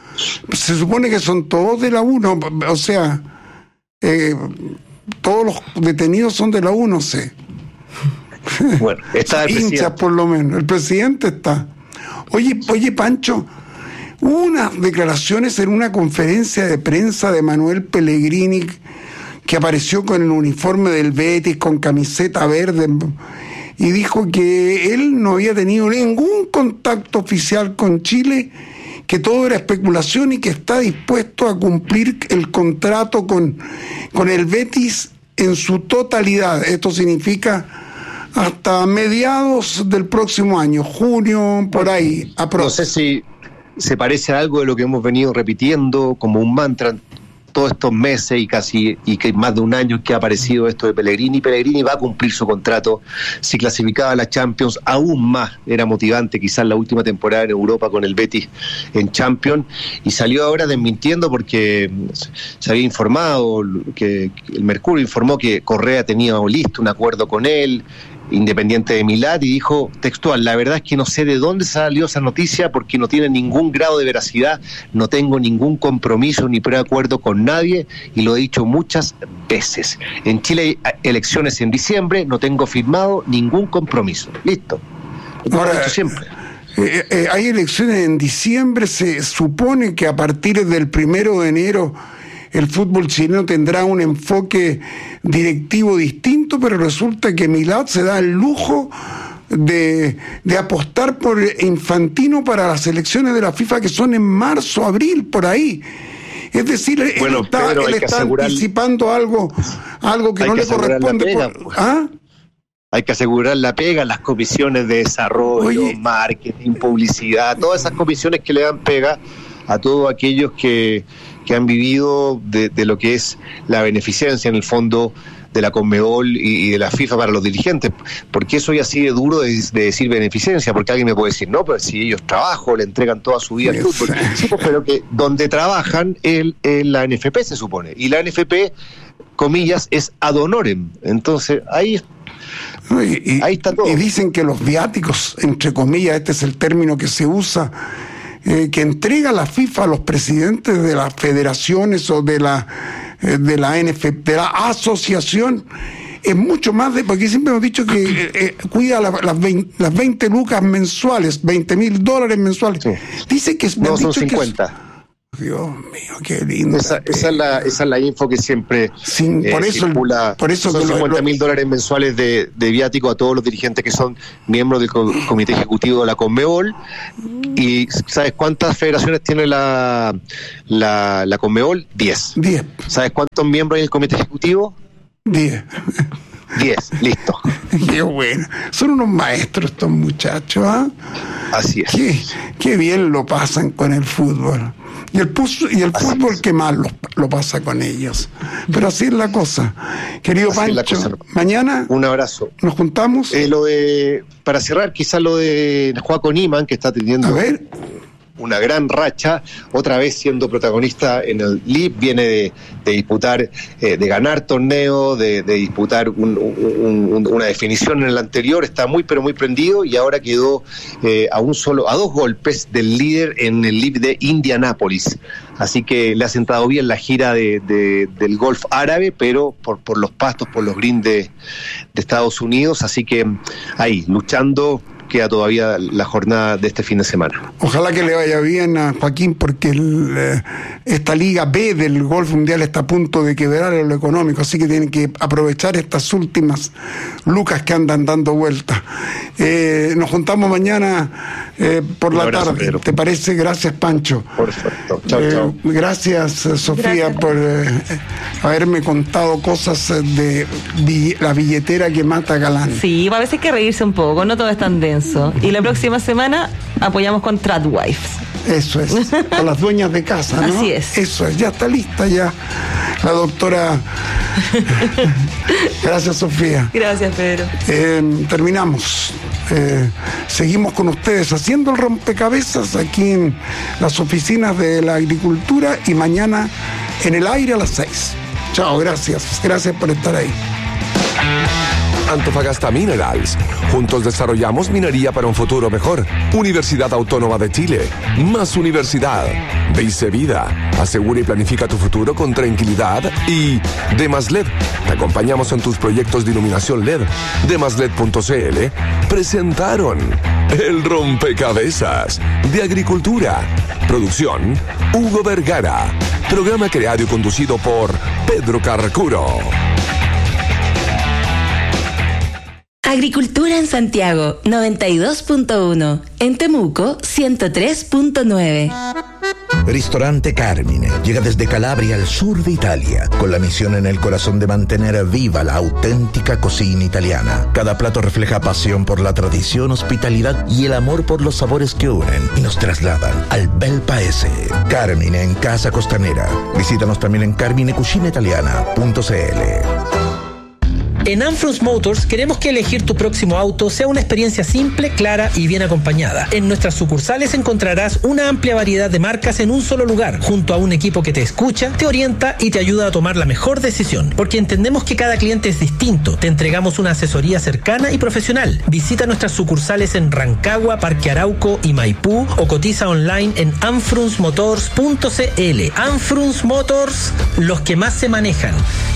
Se supone que son todos de la U, no, o sea, eh, todos los detenidos son de la U, no sé. Bueno, está el presidente. Hinchas por lo menos, el presidente está. Oye, oye Pancho, hubo unas declaraciones en una conferencia de prensa de Manuel Pellegrini, que apareció con el uniforme del Betis, con camiseta verde, y dijo que él no había tenido ningún contacto oficial con Chile, que todo era especulación y que está dispuesto a cumplir el contrato con, con el Betis en su totalidad. Esto significa hasta mediados del próximo año, junio, por ahí. No sé si se parece a algo de lo que hemos venido repitiendo como un mantra todos estos meses y casi y que más de un año que ha aparecido esto de Pellegrini. Pellegrini va a cumplir su contrato. Si clasificaba a la Champions, aún más era motivante quizás la última temporada en Europa con el Betis en Champions, y salió ahora desmintiendo porque se había informado que el Mercurio informó que Correa tenía listo un acuerdo con él, Independiente de Milán, y dijo textual: la verdad es que no sé de dónde salió esa noticia porque no tiene ningún grado de veracidad, no tengo ningún compromiso ni preacuerdo con nadie y lo he dicho muchas veces. En Chile hay elecciones en diciembre, no tengo firmado ningún compromiso. Listo. Ahora, lo he dicho siempre. Eh, eh, hay elecciones en diciembre, se supone que a partir del primero de enero el fútbol chileno tendrá un enfoque directivo distinto, pero resulta que Milad se da el lujo de, de apostar por Infantino para las elecciones de la FIFA, que son en marzo, abril, por ahí. Es decir, bueno, él está, él está asegurar... anticipando algo, algo que hay no que le corresponde. Pega, por... ¿Ah? Hay que asegurar la pega, las comisiones de desarrollo, Oye. marketing, publicidad, todas esas comisiones que le dan pega a todos aquellos que, que han vivido de, de lo que es la beneficencia en el fondo de la Conmebol y, y de la FIFA para los dirigentes. ¿Por qué soy así de duro de, de decir beneficencia? Porque alguien me puede decir, no, pero si ellos trabajan, le entregan toda su vida al fútbol. Sí, pues, pero que donde trabajan es la N F P, se supone. Y la N F P, comillas, es ad honorem. Entonces, ahí ¿no? Y, y, Ahí está todo. Y dicen que los viáticos, entre comillas, este es el término que se usa, eh, que entrega la FIFA a los presidentes de las federaciones o de la, eh, de la N F P, de la asociación, es mucho más de, porque siempre hemos dicho que eh, eh, cuida la, las, veinte, las veinte lucas mensuales, veinte mil dólares mensuales. Sí. Dice que es... No, son cincuenta. Dios mío, qué lindo. Esa, esa, es la, esa es la info que siempre Sin, eh, por eso, circula. Por eso son cincuenta mil dólares mensuales de, de viático a todos los dirigentes que son miembros del comité ejecutivo de la Conmebol. ¿Y sabes cuántas federaciones tiene la, la, la Conmebol? Diez. Diez. ¿Sabes cuántos miembros hay en el comité ejecutivo? Diez. Diez, listo. Qué bueno. Son unos maestros estos muchachos, ¿ah? ¿eh? Así es. Qué, qué bien lo pasan con el fútbol. Y el, pus, y el fútbol que más lo, lo pasa con ellos. Pero así es la cosa. Querido así Pancho, cosa. Mañana un abrazo. ¿Nos juntamos? Eh, lo de, para cerrar, quizás lo de Joaco Niman, que está teniendo A ver. una gran racha, otra vez siendo protagonista en el L I B, viene de, de disputar, eh, de ganar torneo, de, de disputar un, un, un, una definición en el anterior, está muy pero muy prendido y ahora quedó eh, a un solo, a dos golpes del líder en el L I B de Indianápolis. Así que le ha sentado bien la gira de, de, del golf árabe, pero por, por los pastos, por los greens de, de Estados Unidos, así que ahí, luchando. Queda todavía la jornada de este fin de semana. Ojalá que le vaya bien a Joaquín, porque el, eh, esta Liga B del golf mundial está a punto de quebrar en lo económico, así que tienen que aprovechar estas últimas lucas que andan dando vueltas. Eh, nos juntamos mañana eh, por Un la abrazo, tarde, Pedro. ¿Te parece? Gracias, Pancho. Por supuesto. Chao, eh, chao. Gracias, Sofía, gracias. por eh, haberme contado cosas de bill- la billetera que mata Galán. Sí, a veces hay que reírse un poco, no todo es tan denso. Y la próxima semana apoyamos con Tradwives. Eso es, con las dueñas de casa, ¿no? Así es. Eso es, ya está lista ya la doctora. Gracias, Sofía. Gracias, Pedro. Eh, terminamos. Eh, seguimos con ustedes haciendo el rompecabezas aquí en las oficinas de la agricultura y mañana en el aire a las seis. Chao, gracias. Gracias por estar ahí. Antofagasta Minerals. Juntos desarrollamos minería para un futuro mejor. Universidad Autónoma de Chile. Más universidad. Dice Vida. Asegura y planifica tu futuro con tranquilidad. Y Demas L E D. Te acompañamos en tus proyectos de iluminación L E D. Demas L E D punto c l presentaron El Rompecabezas de Agricultura. Producción Hugo Vergara. Programa creado y conducido por Pedro Carcuro. Agricultura en Santiago, noventa y dos punto uno. En Temuco, ciento tres punto nueve. Ristorante Carmine llega desde Calabria al sur de Italia, con la misión en el corazón de mantener viva la auténtica cocina italiana. Cada plato refleja pasión por la tradición, hospitalidad y el amor por los sabores que unen y nos trasladan al bel paese. Carmine en Casa Costanera. Visítanos también en carmine cucina italiana punto c l. En Anfrus Motors queremos que elegir tu próximo auto sea una experiencia simple, clara y bien acompañada. En nuestras sucursales encontrarás una amplia variedad de marcas en un solo lugar, junto a un equipo que te escucha, te orienta y te ayuda a tomar la mejor decisión. Porque entendemos que cada cliente es distinto, te entregamos una asesoría cercana y profesional. Visita nuestras sucursales en Rancagua, Parque Arauco y Maipú o cotiza online en anfrus motors punto c l. Anfrus Motors, los que más se manejan.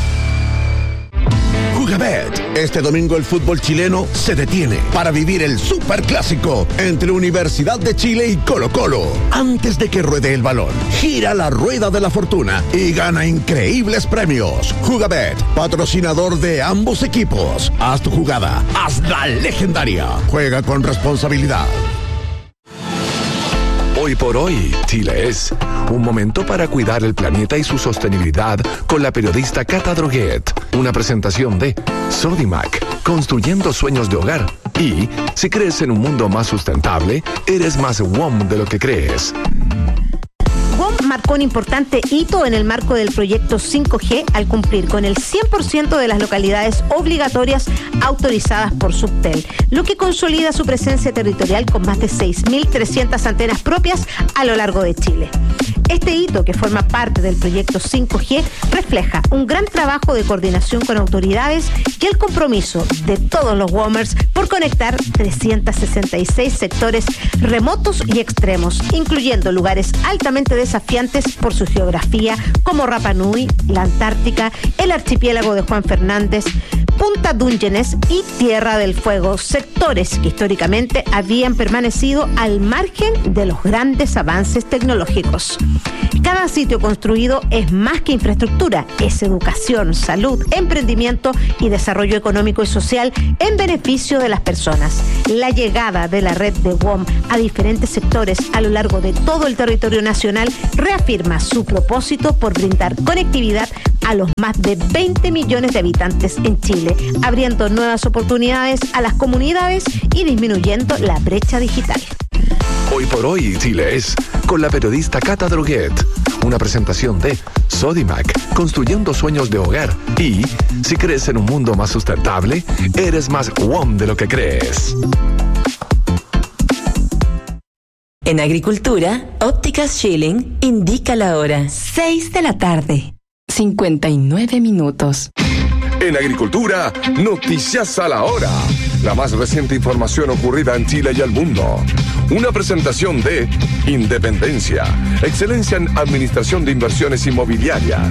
Jugabet. Este domingo el fútbol chileno se detiene para vivir el superclásico entre Universidad de Chile y Colo-Colo. Antes de que ruede el balón, gira la rueda de la fortuna y gana increíbles premios. Jugabet, patrocinador de ambos equipos. Haz tu jugada, hazla legendaria. Juega con responsabilidad. Hoy por hoy, Chile es un momento para cuidar el planeta y su sostenibilidad con la periodista Cata Droguet. Una presentación de Sodimac, construyendo sueños de hogar. Y si crees en un mundo más sustentable, eres más W O M de lo que crees. W O M marcó un importante hito en el marco del proyecto cinco G al cumplir con el cien por ciento de las localidades obligatorias autorizadas por Subtel, lo que consolida su presencia territorial con más de seis mil trescientas antenas propias a lo largo de Chile. Este hito, que forma parte del proyecto cinco G, refleja un gran trabajo de coordinación con autoridades y el compromiso de todos los WOMers por conectar trescientos sesenta y seis sectores remotos y extremos, incluyendo lugares altamente desafiantes por su geografía, como Rapa Nui, la Antártica, el archipiélago de Juan Fernández, Punta Dungeness y Tierra del Fuego, sectores que históricamente habían permanecido al margen de los grandes avances tecnológicos. Cada sitio construido es más que infraestructura, es educación, salud, emprendimiento y desarrollo económico y social en beneficio de las personas. La llegada de la red de W O M a diferentes sectores a lo largo de todo el territorio nacional reafirma su propósito por brindar conectividad a los más de veinte millones de habitantes en Chile, abriendo nuevas oportunidades a las comunidades y disminuyendo la brecha digital. Hoy por hoy, Chile es con la periodista Cata Droguet. Una presentación de Sodimac, construyendo sueños de hogar. Y si crees en un mundo más sustentable, eres más W O M de lo que crees. En Agricultura, Ópticas Schilling indica la hora. seis de la tarde, cincuenta y nueve minutos. En Agricultura, noticias a la hora. La más reciente información ocurrida en Chile y el mundo. Una presentación de Independencia, excelencia en administración de inversiones inmobiliarias.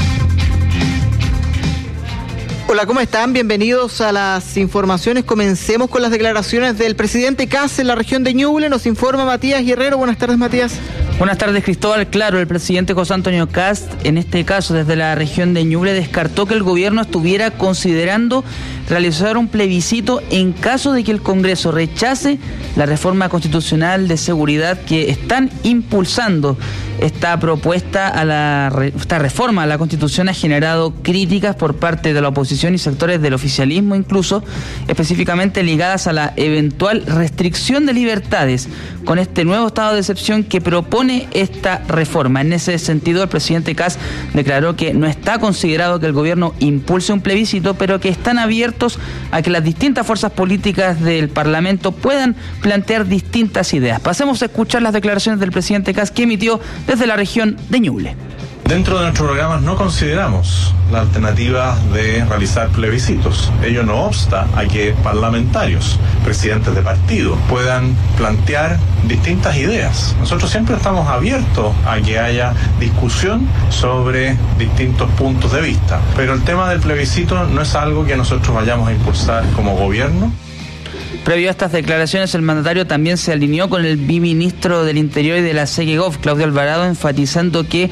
Hola, ¿cómo están? Bienvenidos a las informaciones. Comencemos con las declaraciones del presidente Kast en la región de Ñuble. Nos informa Matías Guerrero. Buenas tardes, Matías. Buenas tardes, Cristóbal. Claro, el presidente José Antonio Kast, en este caso desde la región de Ñuble, descartó que el gobierno estuviera considerando realizar un plebiscito en caso de que el Congreso rechace la reforma constitucional de seguridad que están impulsando. Esta propuesta a la esta reforma a la Constitución ha generado críticas por parte de la oposición y sectores del oficialismo, incluso específicamente ligadas a la eventual restricción de libertades con este nuevo estado de excepción que propone esta reforma. En ese sentido, el presidente Kast declaró que no está considerado que el gobierno impulse un plebiscito, pero que están abiertos a que las distintas fuerzas políticas del Parlamento puedan plantear distintas ideas. Pasemos a escuchar las declaraciones del presidente Kast que emitió desde la región de Ñuble. Dentro de nuestros programas no consideramos la alternativa de realizar plebiscitos. Ello no obsta a que parlamentarios, presidentes de partido, puedan plantear distintas ideas. Nosotros siempre estamos abiertos a que haya discusión sobre distintos puntos de vista, pero el tema del plebiscito no es algo que nosotros vayamos a impulsar como gobierno. Previo a estas declaraciones, el mandatario también se alineó con el viceministro del Interior y de la SEGEGOV, Claudio Alvarado, enfatizando que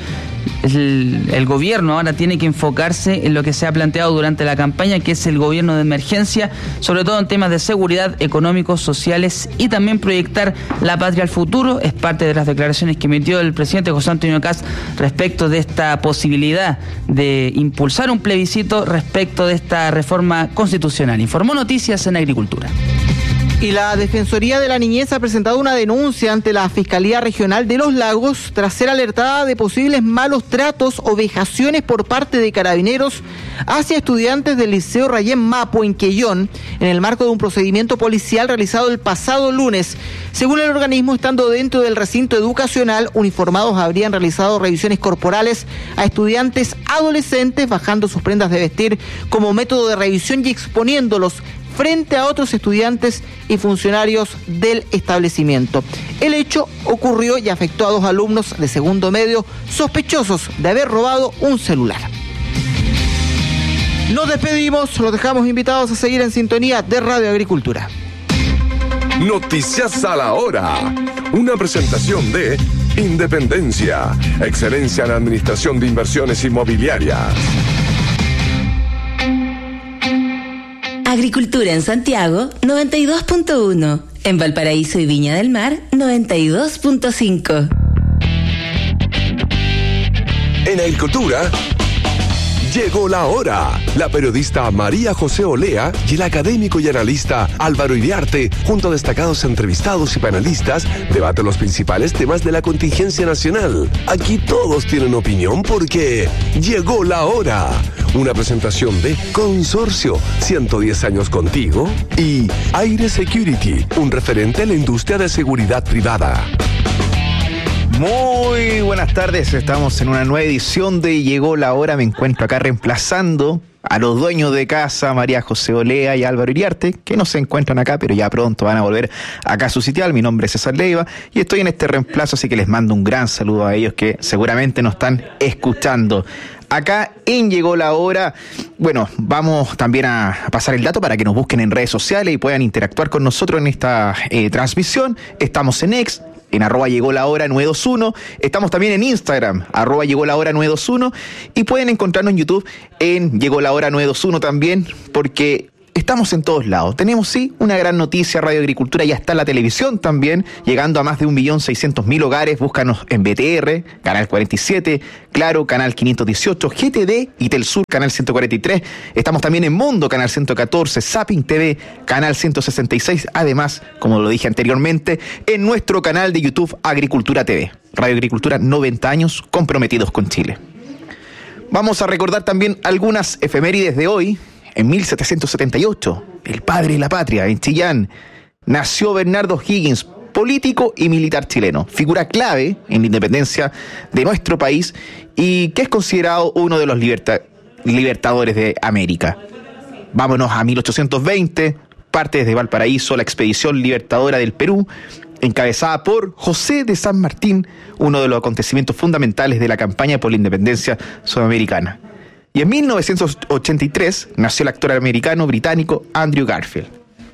el, el gobierno ahora tiene que enfocarse en lo que se ha planteado durante la campaña, que es el gobierno de emergencia, sobre todo en temas de seguridad, económicos, sociales y también proyectar la patria al futuro. Es parte de las declaraciones que emitió el presidente José Antonio Kast respecto de esta posibilidad de impulsar un plebiscito respecto de esta reforma constitucional. Informó Noticias en Agricultura. Y la Defensoría de la Niñez ha presentado una denuncia ante la Fiscalía Regional de Los Lagos tras ser alertada de posibles malos tratos o vejaciones por parte de carabineros hacia estudiantes del Liceo Rayén Mapo en Quellón en el marco de un procedimiento policial realizado el pasado lunes. Según el organismo, estando dentro del recinto educacional, uniformados habrían realizado revisiones corporales a estudiantes adolescentes, bajando sus prendas de vestir como método de revisión y exponiéndolos frente a otros estudiantes y funcionarios del establecimiento. El hecho ocurrió y afectó a dos alumnos de segundo medio sospechosos de haber robado un celular. Nos despedimos, los dejamos invitados a seguir en sintonía de Radio Agricultura. Noticias a la hora. Una presentación de Independencia, excelencia en administración de inversiones inmobiliarias. Agricultura en Santiago, noventa y dos punto uno. En Valparaíso y Viña del Mar, noventa y dos punto cinco. En Agricultura, llegó la hora. La periodista María José Olea y el académico y analista Álvaro Iriarte, junto a destacados entrevistados y panelistas, debaten los principales temas de la contingencia nacional. Aquí todos tienen opinión porque llegó la hora. Una presentación de Consorcio, ciento diez años contigo, y Aire Security, un referente en la industria de seguridad privada. Muy buenas tardes, estamos en una nueva edición de Llegó la Hora. Me encuentro acá reemplazando a los dueños de casa, María José Olea y Álvaro Iriarte, que no se encuentran acá, pero ya pronto van a volver acá a su sitial. Mi nombre es César Leiva y estoy en este reemplazo, así que les mando un gran saludo a ellos que seguramente nos están escuchando. Acá en Llegó la Hora, bueno, vamos también a pasar el dato para que nos busquen en redes sociales y puedan interactuar con nosotros en esta eh, transmisión. Estamos en X, en arroba llegó la hora nueve dos uno, estamos también en Instagram, arroba llegó la hora nueve dos uno, y pueden encontrarnos en YouTube en llegó la hora nueve dos uno también, porque estamos en todos lados. Tenemos, sí, una gran noticia. Radio Agricultura ya está en la televisión también, llegando a más de un millón seiscientos mil hogares. Búscanos en B T R, Canal cuarenta y siete, Claro, Canal quinientos dieciocho, G T D y Telsur, Canal ciento cuarenta y tres. Estamos también en Mundo, Canal ciento catorce, Zapping T V, Canal ciento sesenta y seis. Además, como lo dije anteriormente, en nuestro canal de YouTube Agricultura T V. Radio Agricultura, noventa años comprometidos con Chile. Vamos a recordar también algunas efemérides de hoy. En mil setecientos setenta y ocho, el padre de la patria, en Chillán, nació Bernardo Higgins, político y militar chileno, figura clave en la independencia de nuestro país y que es considerado uno de los liberta- libertadores de América. Vámonos a mil ochocientos veinte, parte desde Valparaíso la expedición libertadora del Perú, encabezada por José de San Martín, uno de los acontecimientos fundamentales de la campaña por la independencia sudamericana. Y en mil novecientos ochenta y tres nació el actor americano británico Andrew Garfield.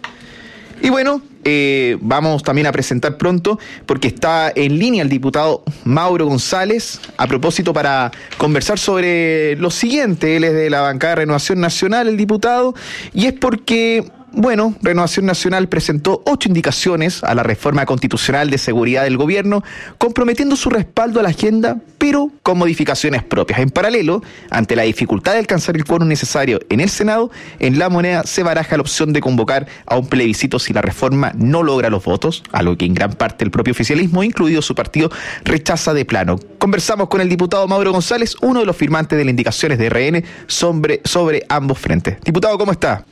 Y bueno, eh, vamos también a presentar pronto, porque está en línea el diputado Mauro González, a propósito para conversar sobre lo siguiente. Él es de la bancada de Renovación Nacional, el diputado, y es porque, bueno, Renovación Nacional presentó ocho indicaciones a la reforma constitucional de seguridad del gobierno, comprometiendo su respaldo a la agenda, pero con modificaciones propias. En paralelo, ante la dificultad de alcanzar el quórum necesario en el Senado, en La Moneda se baraja la opción de convocar a un plebiscito si la reforma no logra los votos, algo que en gran parte el propio oficialismo, incluido su partido, rechaza de plano. Conversamos con el diputado Mauro González, uno de los firmantes de las indicaciones de R N sobre, sobre ambos frentes. Diputado, ¿cómo está?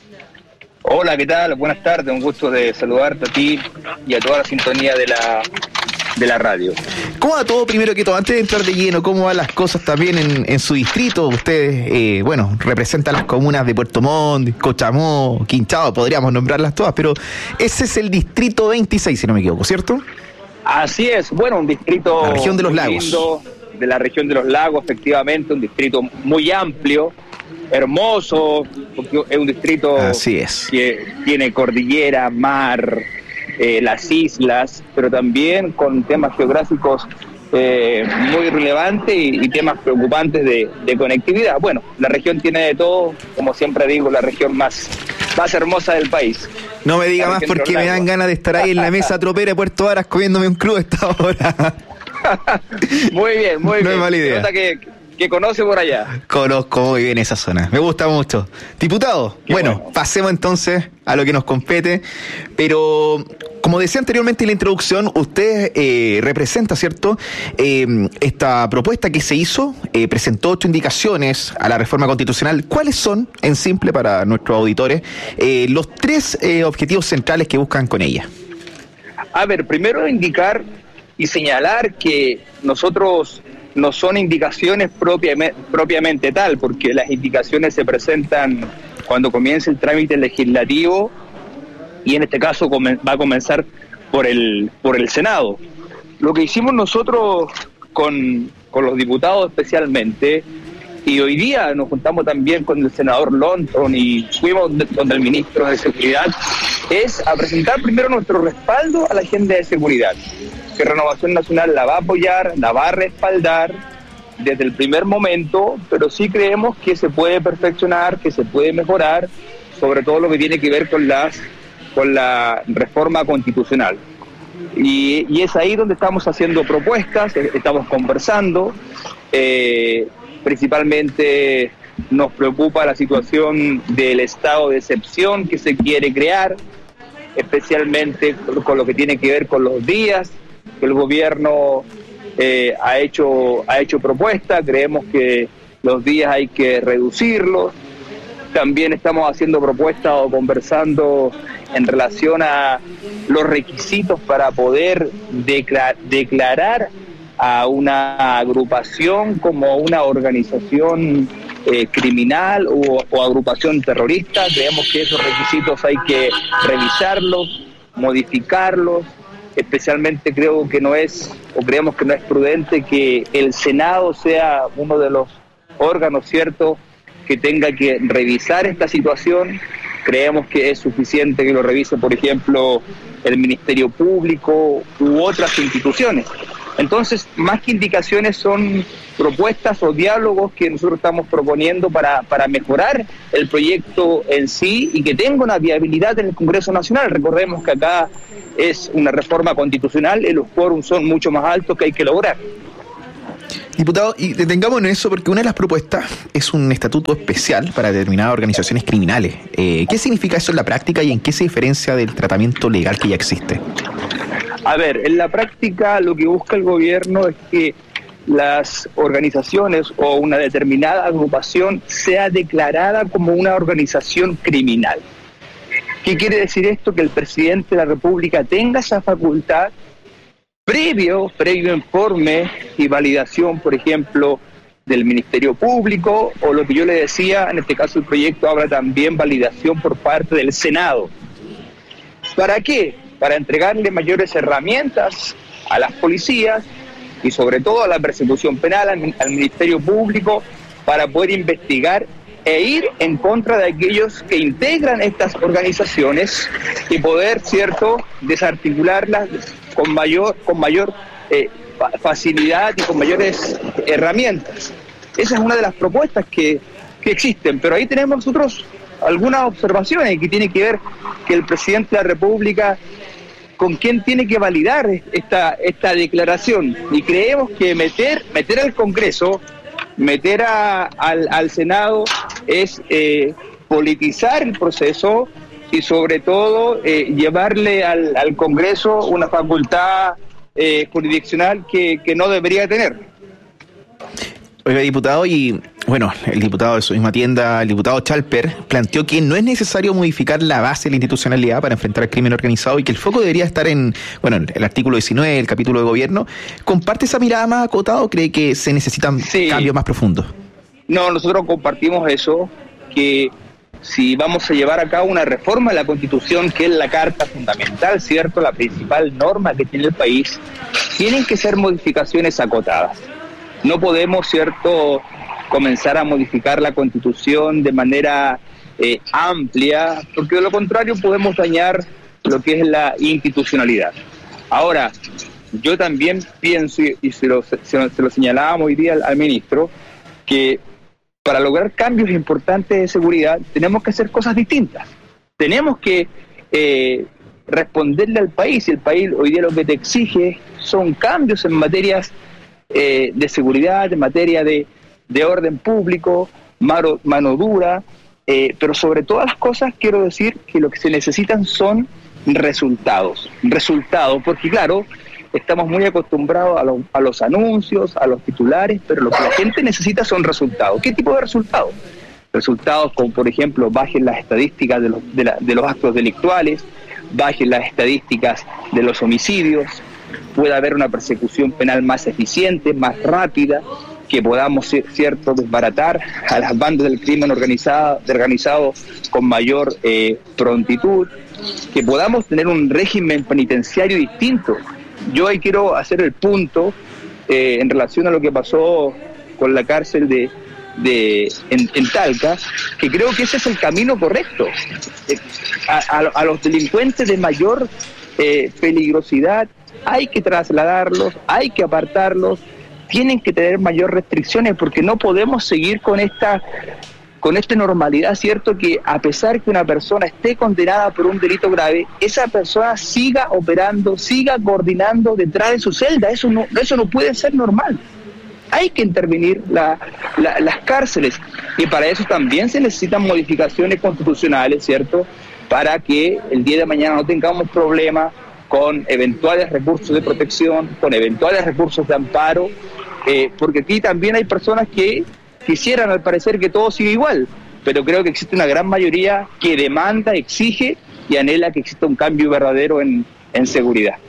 Hola, ¿qué tal? Buenas tardes, un gusto de saludarte a ti y a toda la sintonía de la de la radio. ¿Cómo va todo, primero que todo? Antes de entrar de lleno, ¿cómo van las cosas también en, en su distrito? Ustedes, eh, bueno, representan las comunas de Puerto Montt, Cochamó, Quinchao, podríamos nombrarlas todas, pero ese es el distrito veintiséis, si no me equivoco, ¿cierto? Así es, bueno, un distrito... La región de los lagos. Lindo, de la región de los lagos, efectivamente, un distrito muy amplio, hermoso, porque es un distrito Así es. que tiene cordillera, mar, eh, las islas, pero también con temas geográficos eh, muy relevantes y, y temas preocupantes de, de conectividad. Bueno, la región tiene de todo, como siempre digo, la región más, más hermosa del país. No me diga más porque me dan ganas de estar ahí en la mesa tropera de Puerto Varas comiéndome un crudo a esta hora. Muy bien, muy no bien. Es mala idea. Nota que, que conoce por allá. Conozco muy bien esa zona, me gusta mucho. Diputado, bueno, bueno, pasemos entonces a lo que nos compete, pero como decía anteriormente en la introducción, usted eh, representa, ¿cierto?, eh, esta propuesta que se hizo, eh, presentó ocho indicaciones a la reforma constitucional. ¿Cuáles son, en simple para nuestros auditores, eh, los tres eh, objetivos centrales que buscan con ella? A ver, primero indicar y señalar que nosotros no son indicaciones propiamente, propiamente tal, porque las indicaciones se presentan cuando comienza el trámite legislativo y en este caso va a comenzar por el, por el Senado. Lo que hicimos nosotros con, con los diputados especialmente, y hoy día nos juntamos también con el senador Longton y fuimos donde el ministro de Seguridad, es a presentar primero nuestro respaldo a la agenda de seguridad, que Renovación Nacional la va a apoyar, la va a respaldar desde el primer momento, pero sí creemos que se puede perfeccionar, que se puede mejorar, sobre todo lo que tiene que ver con las con la reforma constitucional. Y, y es ahí donde estamos haciendo propuestas, estamos conversando, eh, principalmente nos preocupa la situación del estado de excepción que se quiere crear, especialmente con lo que tiene que ver con los días que el gobierno eh, ha hecho ha hecho propuestas. Creemos que los días hay que reducirlos. También estamos haciendo propuestas o conversando en relación a los requisitos para poder declarar, declarar a una agrupación como una organización eh, criminal o, o agrupación terrorista. Creemos que esos requisitos hay que revisarlos, modificarlos. Especialmente creo que no es, o creemos que no es prudente que el Senado sea uno de los órganos, ¿cierto?, que tenga que revisar esta situación. Creemos que es suficiente que lo revise, por ejemplo, el Ministerio Público u otras instituciones. Entonces, más que indicaciones, son propuestas o diálogos que nosotros estamos proponiendo para, para mejorar el proyecto en sí y que tenga una viabilidad en el Congreso Nacional. Recordemos que acá es una reforma constitucional y los quórums son mucho más altos que hay que lograr. Diputado, y detengamos en eso porque una de las propuestas es un estatuto especial para determinadas organizaciones criminales. Eh, ¿Qué significa eso en la práctica y en qué se diferencia del tratamiento legal que ya existe? A ver, en la práctica lo que busca el gobierno es que las organizaciones o una determinada agrupación sea declarada como una organización criminal. ¿Qué quiere decir esto? Que el presidente de la República tenga esa facultad previo, previo informe y validación, por ejemplo, del Ministerio Público, o lo que yo le decía, en este caso el proyecto habla también validación por parte del Senado. ¿Para qué? Para entregarle mayores herramientas a las policías y sobre todo a la persecución penal, al, al Ministerio Público, para poder investigar e ir en contra de aquellos que integran estas organizaciones y poder, cierto, desarticularlas con mayor, con mayor eh, facilidad y con mayores herramientas. Esa es una de las propuestas que, que existen, pero ahí tenemos nosotros algunas observaciones que tienen que ver que el presidente de la República con quién tiene que validar esta, esta declaración, y creemos que meter, meter al Congreso, meter a, al, al Senado es eh, politizar el proceso y sobre todo eh, llevarle al, al Congreso una facultad eh, jurisdiccional que, que no debería tener. Oiga, diputado, y bueno, el diputado de su misma tienda, el diputado Chalper, planteó que no es necesario modificar la base de la institucionalidad para enfrentar el crimen organizado y que el foco debería estar en, bueno, el artículo diecinueve, el capítulo de gobierno. ¿Comparte esa mirada más acotada o cree que se necesitan sí. cambios más profundos? No, nosotros compartimos eso, que si vamos a llevar a cabo una reforma de la Constitución, que es la Carta Fundamental, ¿cierto?, la principal norma que tiene el país, tienen que ser modificaciones acotadas. No podemos, cierto, comenzar a modificar la Constitución de manera eh, amplia, porque de lo contrario podemos dañar lo que es la institucionalidad. Ahora, yo también pienso, y se lo, se, se lo señalábamos hoy día al, al ministro, que para lograr cambios importantes de seguridad tenemos que hacer cosas distintas. Tenemos que eh, responderle al país, y el país hoy día lo que te exige son cambios en materias Eh, de seguridad, en materia de, de orden público, mano, mano dura, eh, pero sobre todas las cosas quiero decir que lo que se necesitan son resultados, resultados, porque claro, estamos muy acostumbrados a, lo, a los anuncios, a los titulares, pero lo que la gente necesita son resultados. ¿Qué tipo de resultados? Resultados como, por ejemplo, bajen las estadísticas de los, de, la, de los actos delictuales, bajen las estadísticas de los homicidios, pueda haber una persecución penal más eficiente, más rápida, que podamos, cierto, desbaratar a las bandas del crimen organizado, organizado con mayor eh, prontitud, que podamos tener un régimen penitenciario distinto. Yo ahí quiero hacer el punto eh, en relación a lo que pasó con la cárcel de, de en, en Talca, que creo que ese es el camino correcto. Eh, a, a, a los delincuentes de mayor eh, peligrosidad hay que trasladarlos, hay que apartarlos, tienen que tener mayor restricciones, porque no podemos seguir con esta con esta normalidad, ¿cierto?, que a pesar que una persona esté condenada por un delito grave, esa persona siga operando, siga coordinando detrás de su celda. Eso no, eso no puede ser normal. Hay que intervenir la, la, las cárceles, y para eso también se necesitan modificaciones constitucionales, ¿cierto?, para que el día de mañana no tengamos problemas con eventuales recursos de protección, con eventuales recursos de amparo, eh, porque aquí también hay personas que quisieran, al parecer, que todo siga igual, pero creo que existe una gran mayoría que demanda, exige y anhela que exista un cambio verdadero en, en seguridad.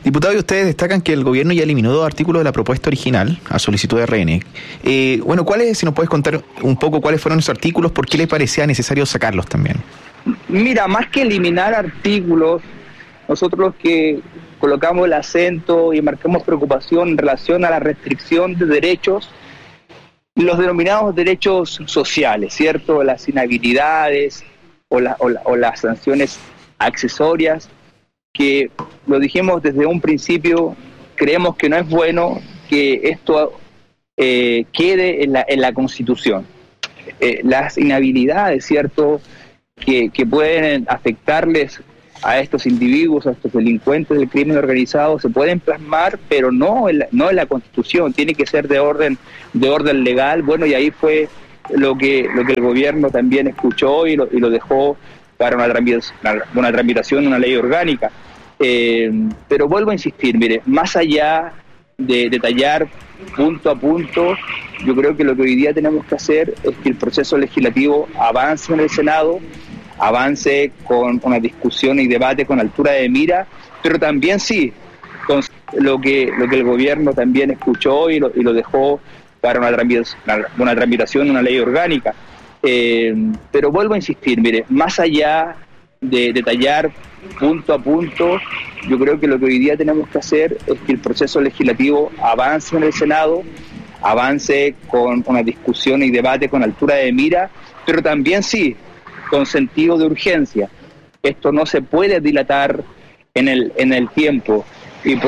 Diputado, y ustedes destacan que el gobierno ya eliminó dos artículos de la propuesta original a solicitud de R N. Eh, bueno, ¿cuáles, si nos puedes contar un poco cuáles fueron esos artículos, por qué le parecía necesario sacarlos también? Mira, más que eliminar artículos, nosotros los que colocamos el acento y marcamos preocupación en relación a la restricción de derechos, los denominados derechos sociales, ¿cierto? Las inhabilidades o, la, o, la, o las sanciones accesorias, que lo dijimos desde un principio, creemos que no es bueno que esto eh, quede en la, en la Constitución. Eh, las inhabilidades, ¿cierto?, que, que pueden afectarles a estos individuos, a estos delincuentes del crimen organizado, se pueden plasmar, pero no en la, no en la Constitución, tiene que ser de orden de orden legal. Bueno, y ahí fue lo que lo que el gobierno también escuchó y lo, y lo dejó para una tramitación, una tramitación, una ley orgánica. Eh, pero vuelvo a insistir, mire, más allá de detallar punto a punto, yo creo que lo que hoy día tenemos que hacer es que el proceso legislativo avance en el Senado, avance con una discusión y debate con altura de mira, pero también sí, con lo que lo que el gobierno también escuchó y lo, y lo dejó para una tramitación, una tramitación, una ley orgánica. Eh, pero vuelvo a insistir, mire, más allá de detallar punto a punto, yo creo que lo que hoy día tenemos que hacer es que el proceso legislativo avance en el Senado, avance con una discusión y debate con altura de mira, pero también sí, con sentido de urgencia. Esto no se puede dilatar en el, en el tiempo. Y por